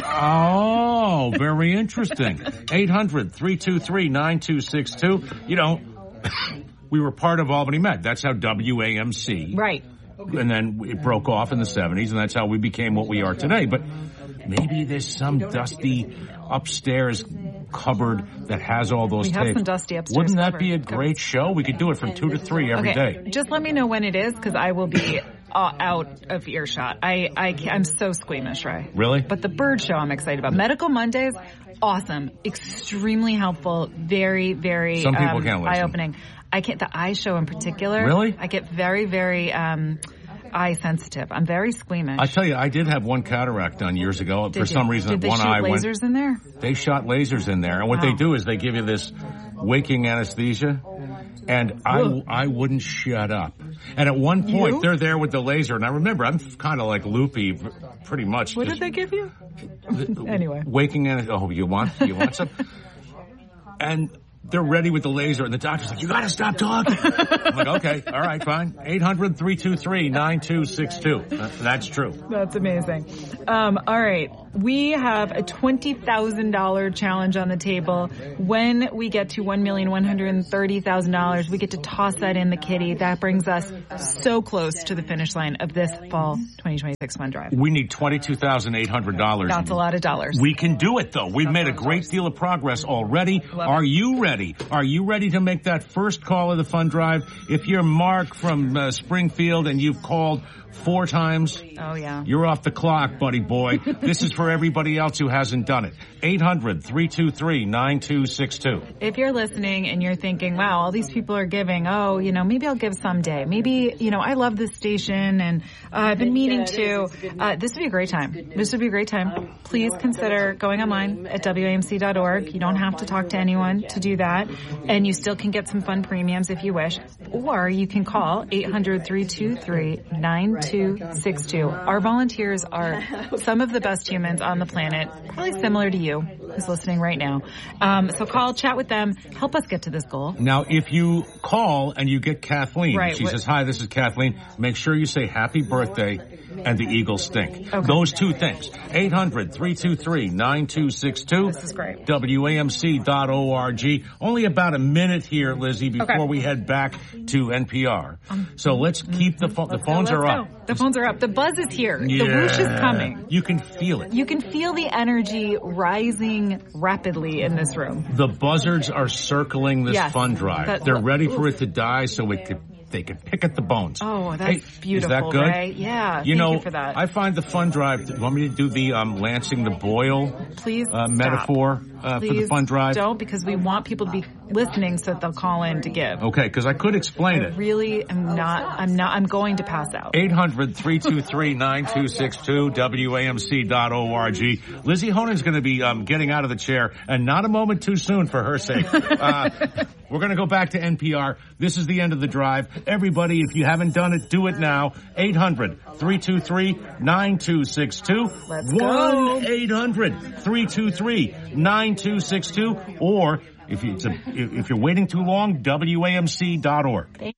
Oh, very interesting. eight hundred three two three nine two six two. You know, we were part of Albany Med. That's how W A M C. Right. And then it broke off in the seventies, and that's how we became what we are today. But maybe there's some dusty upstairs cupboard that has all those We tapes. have some dusty upstairs Wouldn't that cupboard. be a great show? We could do it from two to three every day. Okay, just let me know when it is, because I will be uh, out of earshot. I, I can't, I'm so squeamish, Ray. Really? But the bird show I'm excited about. Medical Mondays, awesome. Extremely helpful. Very, very Some people um, can't listen. eye-opening. I can't, the eye show in particular. Really? I get very, very um, eye sensitive. I'm very squeamish. I tell you, I did have one cataract done years ago. Did For you? some reason, Did they one shoot eye lasers went. in there? They shot lasers in there, and what Wow. they do is they give you this waking anesthesia, And I, I wouldn't shut up. And at one point, you? they're there with the laser. And I remember, I'm kind of like loopy, pretty much. What did they give you? Anyway. Waking in, oh, you want, you want some? And they're ready with the laser. And the doctor's like, you got to stop talking. I'm like, okay, all right, fine. eight hundred, three two three, nine two six two. That's true. That's amazing. Um, all right. We have a twenty thousand dollars challenge on the table. When we get to one million one hundred thirty thousand dollars, we get to toss that in the kitty. That brings us so close to the finish line of this fall twenty twenty-six fund drive. We need twenty-two thousand eight hundred dollars. That's a lot of dollars. We can do it, though. We've made a great deal of progress already. Love Are it. you ready? Are you ready to make that first call of the fund drive? If you're Mark from uh, Springfield and you've called four times, oh yeah, you're off the clock, buddy boy. This is for everybody else who hasn't done it. eight hundred, three two three, nine two six two. If you're listening and you're thinking, wow, all these people are giving, oh, you know, maybe I'll give someday. Maybe, you know, I love this station and uh, I've been meaning to. Uh, this would be a great time. This would be a great time. Please consider going online at W A M C dot org. You don't have to talk to anyone to do that. And you still can get some fun premiums if you wish. Or you can call eight hundred, three two three, nine two six two. Our volunteers are some of the best humans on the planet, probably similar to you who's listening right now. Um, so call, chat with them, help us get to this goal. Now, if you call and you get Kathleen, right, she what, says, hi, this is Kathleen, make sure you say happy birthday and the Eagles stink. Okay. Those two things. eight hundred, three two three, nine two six two. This is great. W A M C dot org. Only about a minute here, Lizzie, before okay. we head back to N P R. Um, so let's keep the phone. The phones go, are go. up. The phones are up. The buzz is here. Yeah. The whoosh is coming. You can feel it. You can feel the energy rising rapidly in this room. The buzzards are circling this yes. fund drive. That, They're ready for it to die so it could they can pick at the bones. Oh, that's hey, beautiful, is that good? Ray. Yeah, you thank know, you for that. I find the fund drive, you want me to do the um, Lancing the Boil Please uh, metaphor uh, Please for the fund drive? don't, because we want people to be listening so that they'll call in to give. Okay, because I could explain I it. really am not, I'm not, I'm going to pass out. eight hundred, three two three, nine two six two, W A M C dot org. Lizzie Honan's going to be um, getting out of the chair, and not a moment too soon for her sake. Uh, we're going to go back to N P R. This is the end of the drive. Everybody, if you haven't done it, do it now. eight hundred, three two three, nine two six two. Let's go. one eight hundred, three two three, nine two six two. Or if, it's a, if you're waiting too long, W A M C dot org.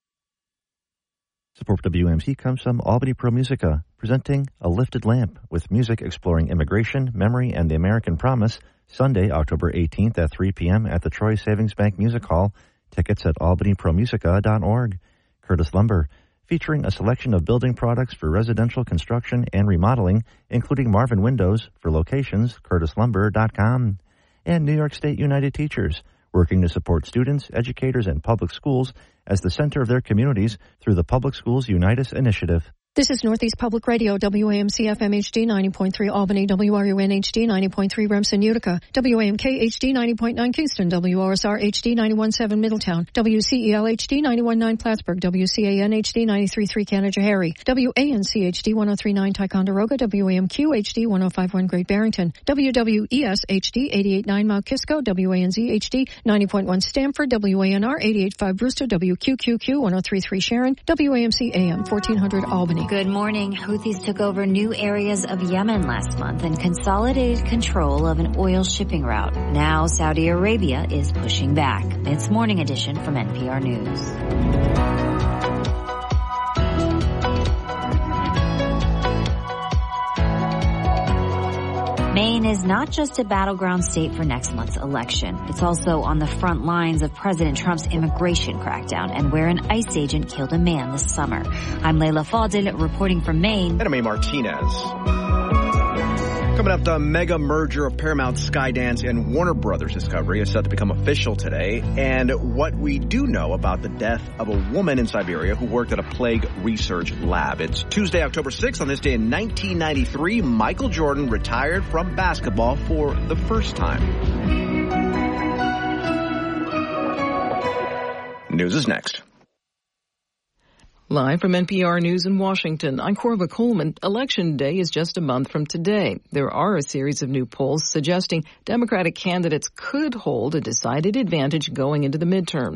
Support for W A M C comes from Albany Pro Musica, presenting A Lifted Lamp with music exploring immigration, memory, and the American promise, Sunday, October eighteenth at three p.m. at the Troy Savings Bank Music Hall. Tickets at albany pro musica dot org. Curtis Lumber, featuring a selection of building products for residential construction and remodeling, including Marvin Windows for locations, curtis lumber dot com. And New York State United Teachers, working to support students, educators, and public schools as the center of their communities through the Public Schools Unitas initiative. This is Northeast Public Radio, W A M C F M H D ninety point three Albany, W R U N H D ninety point three Remsen, Utica, W A M K H D ninety point nine Kingston, W R S R H D ninety-one point seven Middletown, W C E L H D ninety-one point nine Plattsburgh, W C A N H D ninety-three point three Canada-Harry, W A N C H D one oh three point nine Ticonderoga, W A M Q H D one oh five point one Great Barrington, W W E S H D eighty-eight point nine Mount Kisco, W A N Z H D ninety point one Stamford, W A N R eighty-eight point five Brewster, W Q Q Q one oh three point three Sharon, W A M C A M fourteen hundred Albany. Good morning. Houthis took over new areas of Yemen last month and consolidated control of an oil shipping route. Now Saudi Arabia is pushing back. It's Morning Edition from N P R News. Maine is not just a battleground state for next month's election. It's also on the front lines of President Trump's immigration crackdown and where an ICE agent killed a man this summer. I'm Layla Fadil reporting from Maine. And I'm A. Martinez. Coming up, the mega merger of Paramount, Skydance, and Warner Brothers Discovery is set to become official today. And what we do know about the death of a woman in Siberia who worked at a plague research lab. It's Tuesday, October sixth. On this day in nineteen ninety-three, Michael Jordan retired from basketball for the first time. News is next. Live from N P R News in Washington, I'm Corva Coleman. Election Day is just a month from today. There are a series of new polls suggesting Democratic candidates could hold a decided advantage going into the midterms.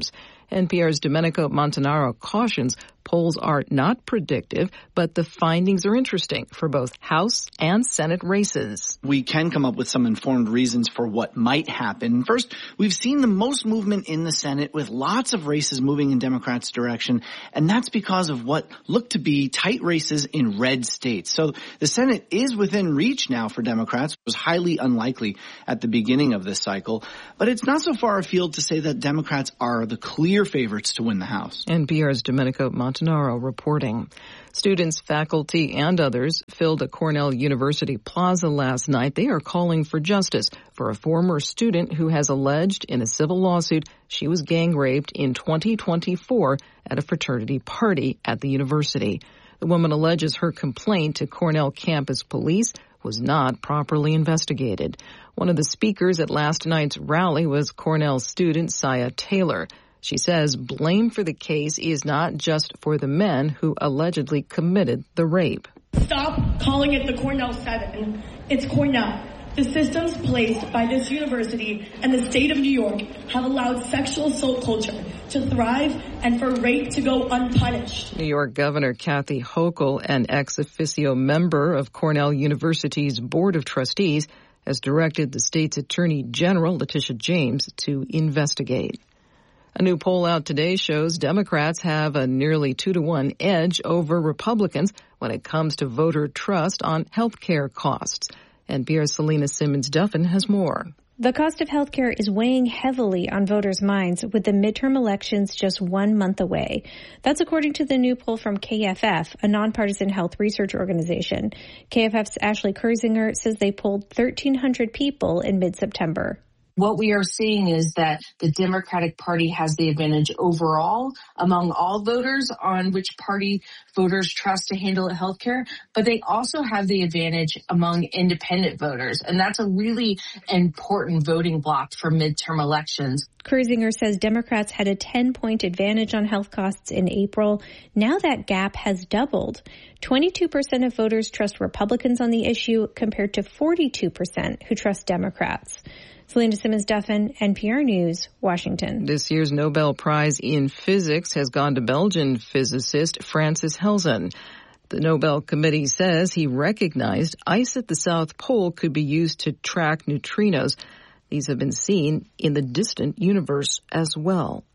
N P R's Domenico Montanaro cautions polls are not predictive, but the findings are interesting for both House and Senate races. We can come up with some informed reasons for what might happen. First, we've seen the most movement in the Senate with lots of races moving in Democrats' direction, and that's because of what look to be tight races in red states. So the Senate is within reach now for Democrats. It was highly unlikely at the beginning of this cycle, but it's not so far afield to say that Democrats are the clear favorites to win the House. N P R's Domenico Montanaro reporting. Students, faculty, and others filled a Cornell University plaza last night. They are calling for justice for a former student who has alleged in a civil lawsuit she was gang raped in twenty twenty-four at a fraternity party at the university. The woman alleges her complaint to Cornell campus police was not properly investigated. One of the speakers at last night's rally was Cornell student Saya Taylor. She says blame for the case is not just for the men who allegedly committed the rape. Stop calling it the Cornell Seven. It's Cornell. The systems placed by this university and the state of New York have allowed sexual assault culture to thrive and for rape to go unpunished. New York Governor Kathy Hochul, an ex officio member of Cornell University's Board of Trustees, has directed the state's Attorney General, Letitia James, to investigate. A new poll out today shows Democrats have a nearly two to one edge over Republicans when it comes to voter trust on health care costs. N P R's Selena Simmons-Duffin has more. The cost of health care is weighing heavily on voters' minds with the midterm elections just one month away. That's according to the new poll from K F F, a nonpartisan health research organization. K F F's Ashley Kurzinger says they polled thirteen hundred people in mid-September. What we are seeing is that the Democratic Party has the advantage overall among all voters on which party voters trust to handle health care, but they also have the advantage among independent voters. And that's a really important voting block for midterm elections. Kurzinger says Democrats had a ten-point advantage on health costs in April. Now that gap has doubled. twenty-two percent of voters trust Republicans on the issue compared to forty-two percent who trust Democrats. Selena Simmons-Duffin, N P R News, Washington. This year's Nobel Prize in Physics has gone to Belgian physicist Francis Helsen. The Nobel Committee says he recognized ice at the South Pole could be used to track neutrinos. These have been seen in the distant universe as well.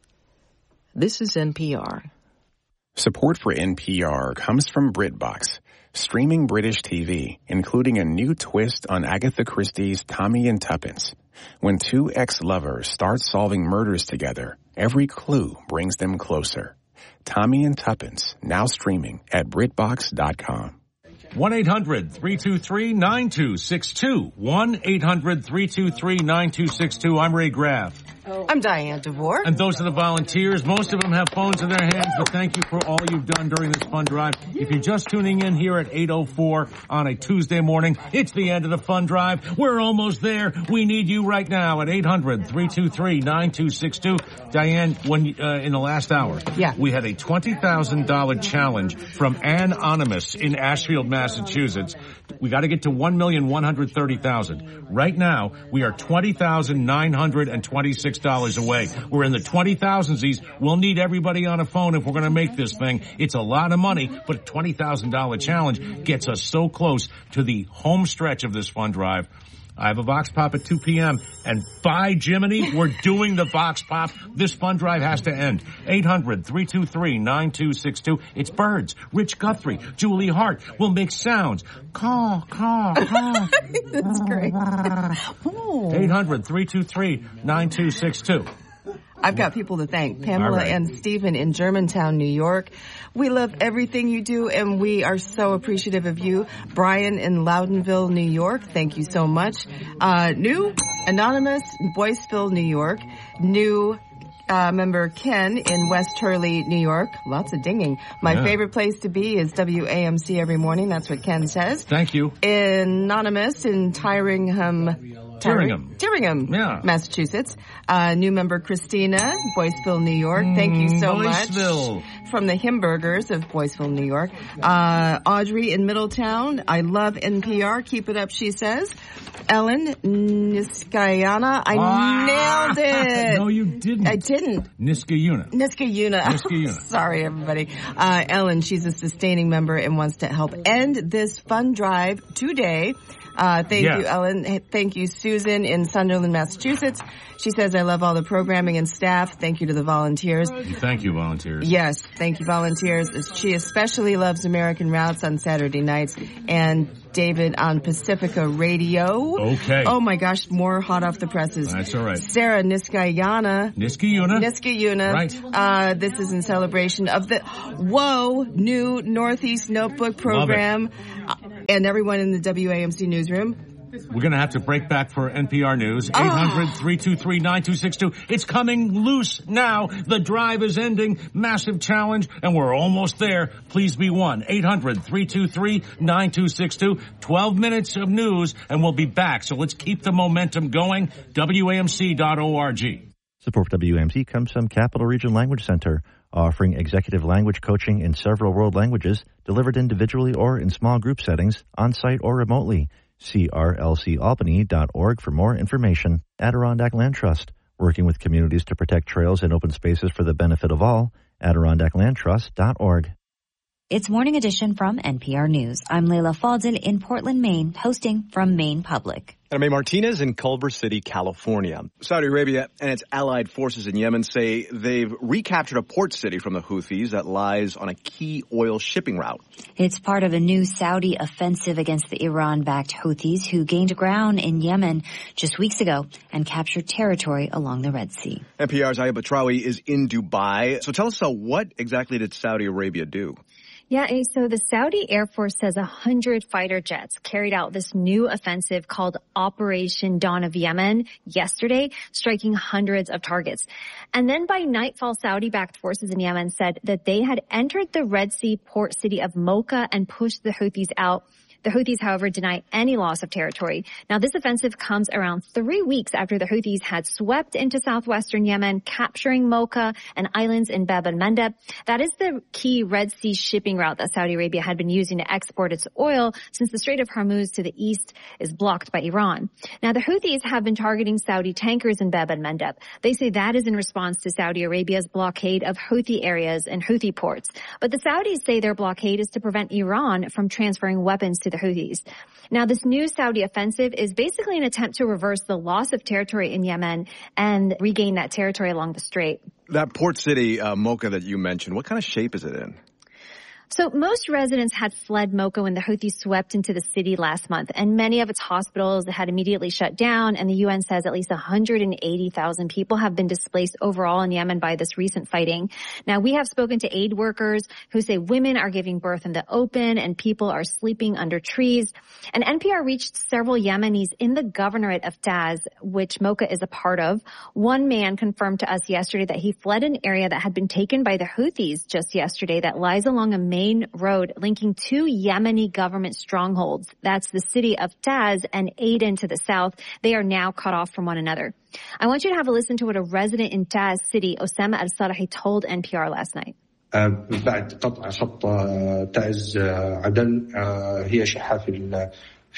This is N P R. Support for N P R comes from BritBox, streaming British T V, including a new twist on Agatha Christie's Tommy and Tuppence. When two ex-lovers start solving murders together, every clue brings them closer. Tommy and Tuppence, now streaming at BritBox dot com. one eight hundred three two three nine two six two. one eight hundred three two three nine two six two. I'm Ray Graff. I'm Diane DeVore. And those are the volunteers. Most of them have phones in their hands, but thank you for all you've done during this fund drive. If you're just tuning in here at eight oh four on a Tuesday morning, it's the end of the fund drive. We're almost there. We need you right now at eight hundred three two three nine two six two. Diane, when uh, in the last hour, yeah. we had a twenty thousand dollars challenge from Anonymous in Ashfield, Massachusetts. We got to get to one million one hundred thirty thousand dollars. Right now, we are twenty thousand nine hundred twenty-six dollars away. We're in the twenty thousands. We'll need everybody on a phone if we're going to make this thing. It's a lot of money, but a twenty thousand dollars challenge gets us so close to the home stretch of this fund drive. I have a Vox Pop at two p.m. And by Jiminy, we're doing the Vox Pop. This fund drive has to end. eight hundred three two three nine two six two. It's Birds, Rich Guthrie, Julie Hart will make sounds. Caw, caw, caw. That's great. eight hundred three two three nine two six two. I've got people to thank. Pamela right. and Stephen in Germantown, New York. We love everything you do, and we are so appreciative of you. Brian in Loudonville, New York, thank you so much. Uh, new Anonymous, Boyceville, New York. New uh, member Ken in West Hurley, New York. Lots of dinging. My yeah. favorite place to be is W A M C every morning. That's what Ken says. Thank you. Anonymous in Tyringham, Tyringham. Tyringham, yeah. Massachusetts. Uh, new member Christina, Boyceville, New York. Thank you so Boyceville. much. From the Himburgers of Boyceville, New York. Uh, Audrey in Middletown. I love N P R. Keep it up, she says. Ellen Niskayana. I ah, nailed it. No, you didn't. I didn't. Niskayuna. Niskayuna. Niskayuna. Sorry, everybody. Uh, Ellen, she's a sustaining member and wants to help end this fund drive today. Uh, thank yes. you, Ellen. Thank you, Susan in Sunderland, Massachusetts. She says, I love all the programming and staff. Thank you to the volunteers. Thank you, volunteers. Yes, thank you, volunteers. She especially loves American Routes on Saturday nights and David on Pacifica Radio. Okay. Oh my gosh, more hot off the presses. That's all right. Sarah Niskayana. Niskayuna. Niskayuna. Right. Uh, this is in celebration of the Whoa new Northeast Notebook program. Uh, and everyone in the W A M C newsroom. We're going to have to break back for N P R News. eight hundred, three two three, nine two six two. It's coming loose now. The drive is ending. Massive challenge, and we're almost there. Please be one. eight hundred, three two three, nine two six two. twelve minutes of news, and we'll be back. So let's keep the momentum going. W A M C dot org. Support for W A M C comes from Capital Region Language Center, offering executive language coaching in several world languages, delivered individually or in small group settings, on-site or remotely. C R L C Albany dot org for more information. Adirondack Land Trust, working with communities to protect trails and open spaces for the benefit of all. Adirondack Land Trust dot org. It's Morning Edition from N P R News. I'm Layla Fadil in Portland, Maine, hosting from Maine Public. And I'm A. Martinez in Culver City, California. Saudi Arabia and its allied forces in Yemen say they've recaptured a port city from the Houthis that lies on a key oil shipping route. It's part of a new Saudi offensive against the Iran-backed Houthis, who gained ground in Yemen just weeks ago and captured territory along the Red Sea. N P R's Ayub Batrawi is in Dubai. So tell us, uh, what exactly did Saudi Arabia do? Yeah, so the Saudi Air Force says one hundred fighter jets carried out this new offensive called Operation Dawn of Yemen yesterday, striking hundreds of targets. And then by nightfall, Saudi-backed forces in Yemen said that they had entered the Red Sea port city of Mocha and pushed the Houthis out. The Houthis, however, deny any loss of territory. Now, this offensive comes around three weeks after the Houthis had swept into southwestern Yemen, capturing Mocha and islands in Bab el-Mandeb. That is the key Red Sea shipping route that Saudi Arabia had been using to export its oil, since the Strait of Hormuz to the east is blocked by Iran. Now, the Houthis have been targeting Saudi tankers in Bab el-Mandeb. They say that is in response to Saudi Arabia's blockade of Houthi areas and Houthi ports. But the Saudis say their blockade is to prevent Iran from transferring weapons to the Houthis. Now, this new Saudi offensive is basically an attempt to reverse the loss of territory in Yemen and regain that territory along the strait. That port city, uh, Mocha, that you mentioned, what kind of shape is it in? So most residents had fled Mocha when the Houthis swept into the city last month, and many of its hospitals had immediately shut down, and the U N says at least one hundred eighty thousand people have been displaced overall in Yemen by this recent fighting. Now, we have spoken to aid workers who say women are giving birth in the open and people are sleeping under trees. And N P R reached several Yemenis in the governorate of Taz, which Mocha is a part of. One man confirmed to us yesterday that he fled an area that had been taken by the Houthis just yesterday that lies along a main road linking two Yemeni government strongholds. That's the city of Taz and Aden to the south. They are now cut off from one another. I want you to have a listen to what a resident in Taz city, Osama Al-Salahi, told N P R last night. بعد قطع خط تعز عدن هي شحة في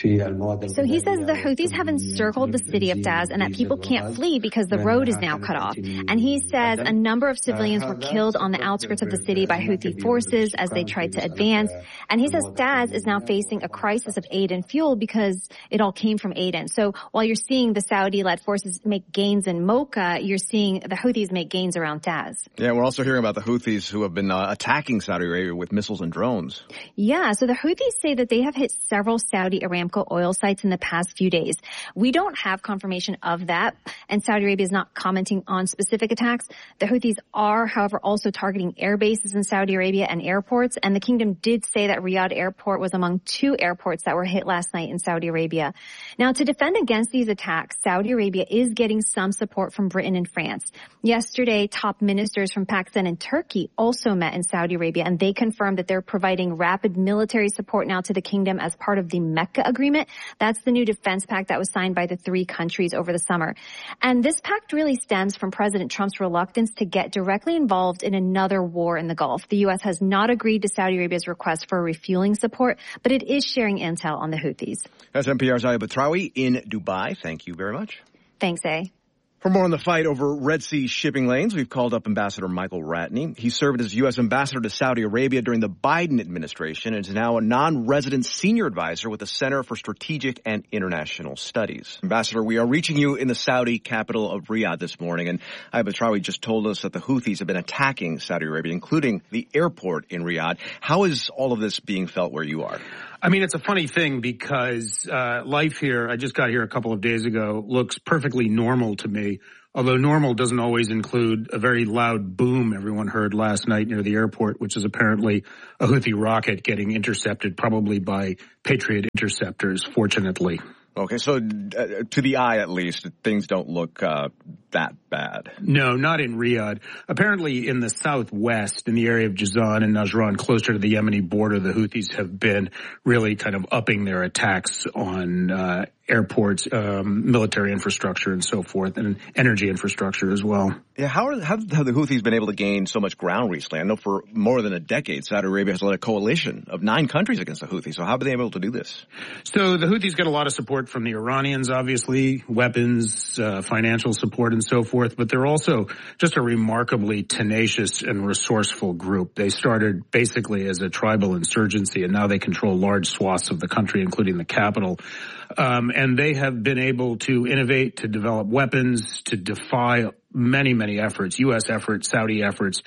So he says the Houthis have encircled the city of Taz and that people can't flee because the road is now cut off. And he says a number of civilians were killed on the outskirts of the city by Houthi forces as they tried to advance. And he says Taz is now facing a crisis of aid and fuel because it all came from Aden. So while you're seeing the Saudi-led forces make gains in Mocha, you're seeing the Houthis make gains around Taz. Yeah, we're also hearing about the Houthis who have been uh, attacking Saudi Arabia with missiles and drones. Yeah, so the Houthis say that they have hit several Saudi Aramco oil sites in the past few days. We don't have confirmation of that, and Saudi Arabia is not commenting on specific attacks. The Houthis are, however, also targeting air bases in Saudi Arabia and airports, and the kingdom did say that Riyadh Airport was among two airports that were hit last night in Saudi Arabia. Now, to defend against these attacks, Saudi Arabia is getting some support from Britain and France. Yesterday, top ministers from Pakistan and Turkey also met in Saudi Arabia, and they confirmed that they're providing rapid military support now to the kingdom as part of the Mecca agreement. That's the new defense pact that was signed by the three countries over the summer. And this pact really stems from President Trump's reluctance to get directly involved in another war in the Gulf. The U S has not agreed to Saudi Arabia's request for refueling support, but it is sharing intel on the Houthis. That's N P R's Aya Batrawi in Dubai. Thank you very much. Thanks, A. For more on the fight over Red Sea shipping lanes, we've called up Ambassador Michael Ratney. He served as U S ambassador to Saudi Arabia during the Biden administration and is now a non-resident senior advisor with the Center for Strategic and International Studies. Ambassador, we are reaching you in the Saudi capital of Riyadh this morning, and Aya Batrawi just told us that the Houthis have been attacking Saudi Arabia, including the airport in Riyadh. How is all of this being felt where you are? I mean, it's a funny thing because uh life here, I just got here a couple of days ago, looks perfectly normal to me. Although normal doesn't always include a very loud boom everyone heard last night near the airport, which is apparently a Houthi rocket getting intercepted, probably by Patriot interceptors, fortunately. Okay, so uh, to the eye at least, things don't look uh, that bad. No, not in Riyadh. Apparently in the southwest, in the area of Jazan and Najran, closer to the Yemeni border, the Houthis have been really kind of upping their attacks on uh airports, um, military infrastructure and so forth, and energy infrastructure as well. Yeah, how, are, how have the Houthis been able to gain so much ground recently? I know for more than a decade, Saudi Arabia has led a coalition of nine countries against the Houthis. So how have they been able to do this? So the Houthis get a lot of support from the Iranians, obviously, weapons, uh, financial support and so forth, but they're also just a remarkably tenacious and resourceful group. They started basically as a tribal insurgency, and now they control large swaths of the country, including the capital. Um, and they have been able to innovate, to develop weapons, to defy many, many efforts, U S efforts, Saudi efforts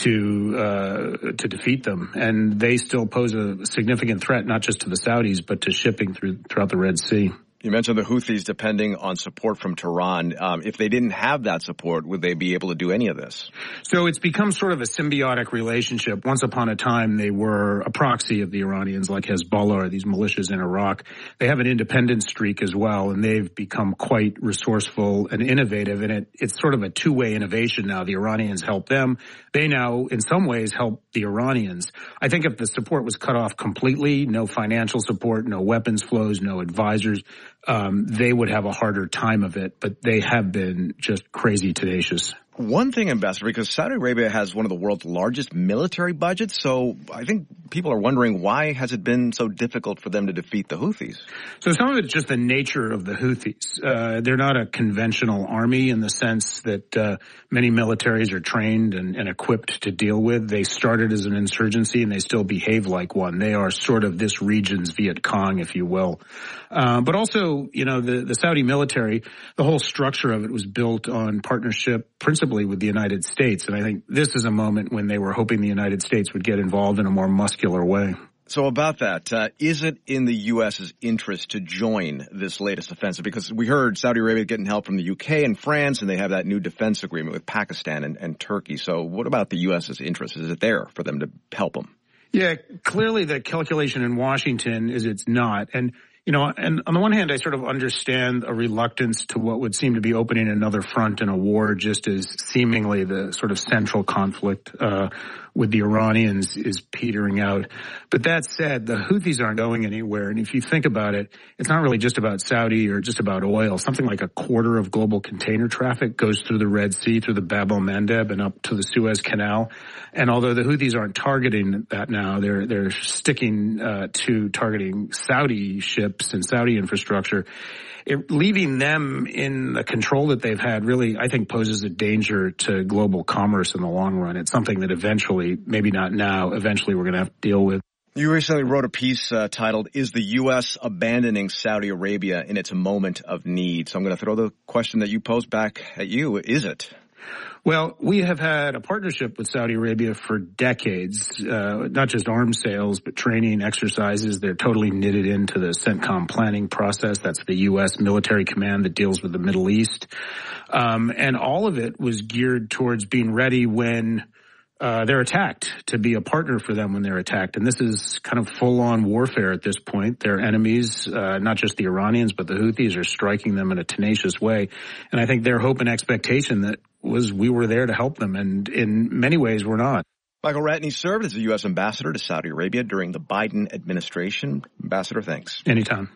to uh to defeat them. And they still pose a significant threat, not just to the Saudis, but to shipping through throughout the Red Sea. You mentioned the Houthis depending on support from Tehran. Um, if they didn't have that support, would they be able to do any of this? So it's become sort of a symbiotic relationship. Once upon a time, they were a proxy of the Iranians, like Hezbollah or these militias in Iraq. They have an independent streak as well, and they've become quite resourceful and innovative. And it, it's sort of a two-way innovation now. The Iranians help them. They now, in some ways, help the Iranians. I think if the support was cut off completely, no financial support, no weapons flows, no advisors, Um, they would have a harder time of it, but they have been just crazy tenacious. One thing, Ambassador, because Saudi Arabia has one of the world's largest military budgets, so I think people are wondering, why has it been so difficult for them to defeat the Houthis? So some of it's just the nature of the Houthis. Uh, they're not a conventional army in the sense that uh, many militaries are trained and, and equipped to deal with. They started as an insurgency and they still behave like one. They are sort of this region's Viet Cong, if you will. Uh, but also, you know, the, the Saudi military, the whole structure of it was built on partnership principally with the United States. And I think this is a moment when they were hoping the United States would get involved in a more muscular way. So about that, uh, is it in the U S's interest to join this latest offensive? Because we heard Saudi Arabia getting help from the U K and France, and they have that new defense agreement with Pakistan and, and Turkey. So what about the U S's interest? Is it there for them to help them? Yeah, clearly the calculation in Washington is it's not. And You know, and on the one hand, I sort of understand a reluctance to what would seem to be opening another front in a war, just as seemingly the sort of central conflict uh with the Iranians is petering out. But that said, the Houthis aren't going anywhere. And if you think about it, it's not really just about Saudi or just about oil. Something like a quarter of global container traffic goes through the Red Sea, through the Bab el-Mandeb and up to the Suez Canal. And although the Houthis aren't targeting that now, they're they're sticking uh to targeting Saudi ships and Saudi infrastructure. It, leaving them in the control that they've had really, I think, poses a danger to global commerce in the long run. It's something that eventually, maybe not now, eventually we're going to have to deal with. You recently wrote a piece uh, titled, "Is the U S abandoning Saudi Arabia in its moment of need?" So I'm going to throw the question that you posed back at you. Is it? Well, we have had a partnership with Saudi Arabia for decades, uh, not just arms sales, but training, exercises. They're totally knitted into the CENTCOM planning process. That's the U S military command that deals with the Middle East. Um, and all of it was geared towards being ready when Uh, they're attacked, to be a partner for them when they're attacked. And this is kind of full-on warfare at this point. Their enemies, uh, not just the Iranians, but the Houthis are striking them in a tenacious way. And I think their hope and expectation that was we were there to help them. And in many ways, we're not. Michael Ratney served as the U S ambassador to Saudi Arabia during the Biden administration. Ambassador, thanks. Anytime.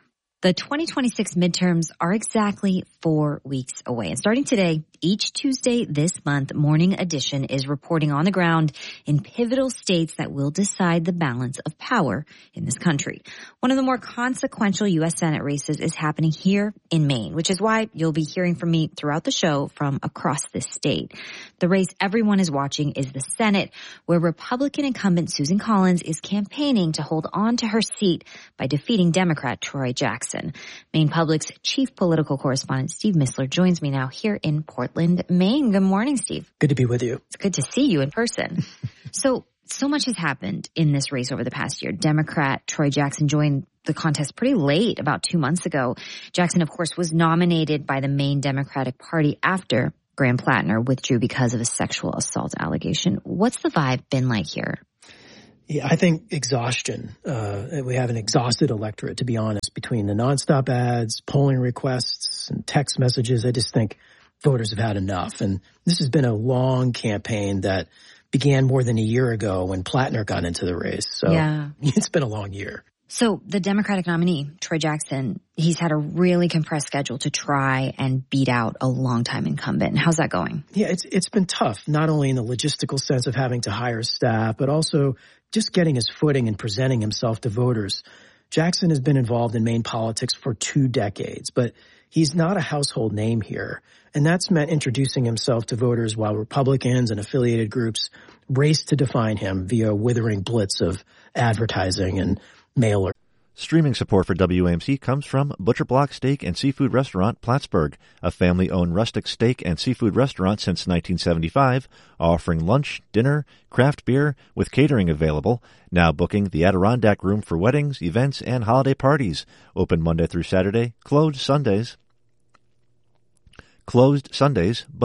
The twenty twenty-six midterms are exactly four weeks away. And starting today, each Tuesday this month, Morning Edition is reporting on the ground in pivotal states that will decide the balance of power in this country. One of the more consequential U S Senate races is happening here in Maine, which is why you'll be hearing from me throughout the show from across this state. The race everyone is watching is the Senate, where Republican incumbent Susan Collins is campaigning to hold on to her seat by defeating Democrat Troy Jackson. Maine Public's chief political correspondent Steve Missler joins me now here in Portland, Maine. Good morning, Steve. Good to be with you. It's good to see you in person. so, so much has happened in this race over the past year. Democrat Troy Jackson joined the contest pretty late, about two months ago. Jackson, of course, was nominated by the Maine Democratic Party after Graham Plattner withdrew because of a sexual assault allegation. What's the vibe been like here? Yeah, I think exhaustion. Uh, we have an exhausted electorate, to be honest, between the nonstop ads, polling requests, and text messages. I just think voters have had enough. And this has been a long campaign that began more than a year ago when Plattner got into the race. So yeah. It's been a long year. So the Democratic nominee, Troy Jackson, he's had a really compressed schedule to try and beat out a longtime incumbent. How's that going? Yeah, it's it's been tough, not only in the logistical sense of having to hire staff, but also just getting his footing and presenting himself to voters. Jackson has been involved in Maine politics for two decades, but he's not a household name here. And that's meant introducing himself to voters while Republicans and affiliated groups race to define him via a withering blitz of advertising and mailer. Streaming support for W A M C comes from Butcher Block Steak and Seafood Restaurant, Plattsburgh, a family-owned rustic steak and seafood restaurant since nineteen seventy-five, offering lunch, dinner, craft beer, with catering available. Now booking the Adirondack Room for weddings, events, and holiday parties. Open Monday through Saturday, closed Sundays. Closed Sundays, but